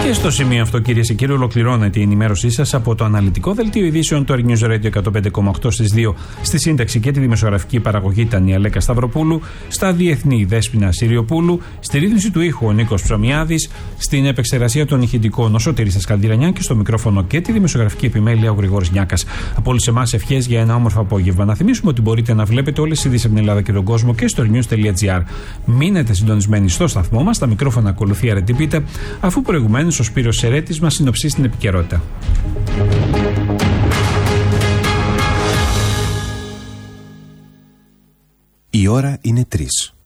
Και στο σημείο αυτό, κυρίες και κύριοι, ολοκληρώνεται η ενημέρωσή σας από το αναλυτικό δελτίο ειδήσεων του News Radio εκατόν πέντε κόμμα οκτώ στις δύο. Στη σύνταξη και τη δημοσιογραφική παραγωγή ήταν η Αλέκα Σταυροπούλου, στα διεθνή η Δέσποινα Συριοπούλου, στη ρύθμιση του ήχου ο Νίκος Ψωμιάδης, στην επεξεργασία των ηχητικών ο Σωτήρης Ασκαντηρανιά και στο μικρόφωνο και τη δημοσιογραφική επιμέλεια ο Γρηγόρης Νιάκας. Από όλους εμάς ευχές για ένα όμορφο απόγευμα. Να θυμίσουμε ότι μπορείτε να βλέπετε όλες τις ειδήσεις από την Ελλάδα και τον κόσμο και στο news τελεία gr. Μείνετε συντονισμένοι στο σταθμό μας, τα μικρόφωνα ακολουθεί αρετυπίτα, αφού προηγουμένως ο Σπύρος Σερέτης μας συνοψίσει την επικαιρότητα. Η ώρα είναι τρεις.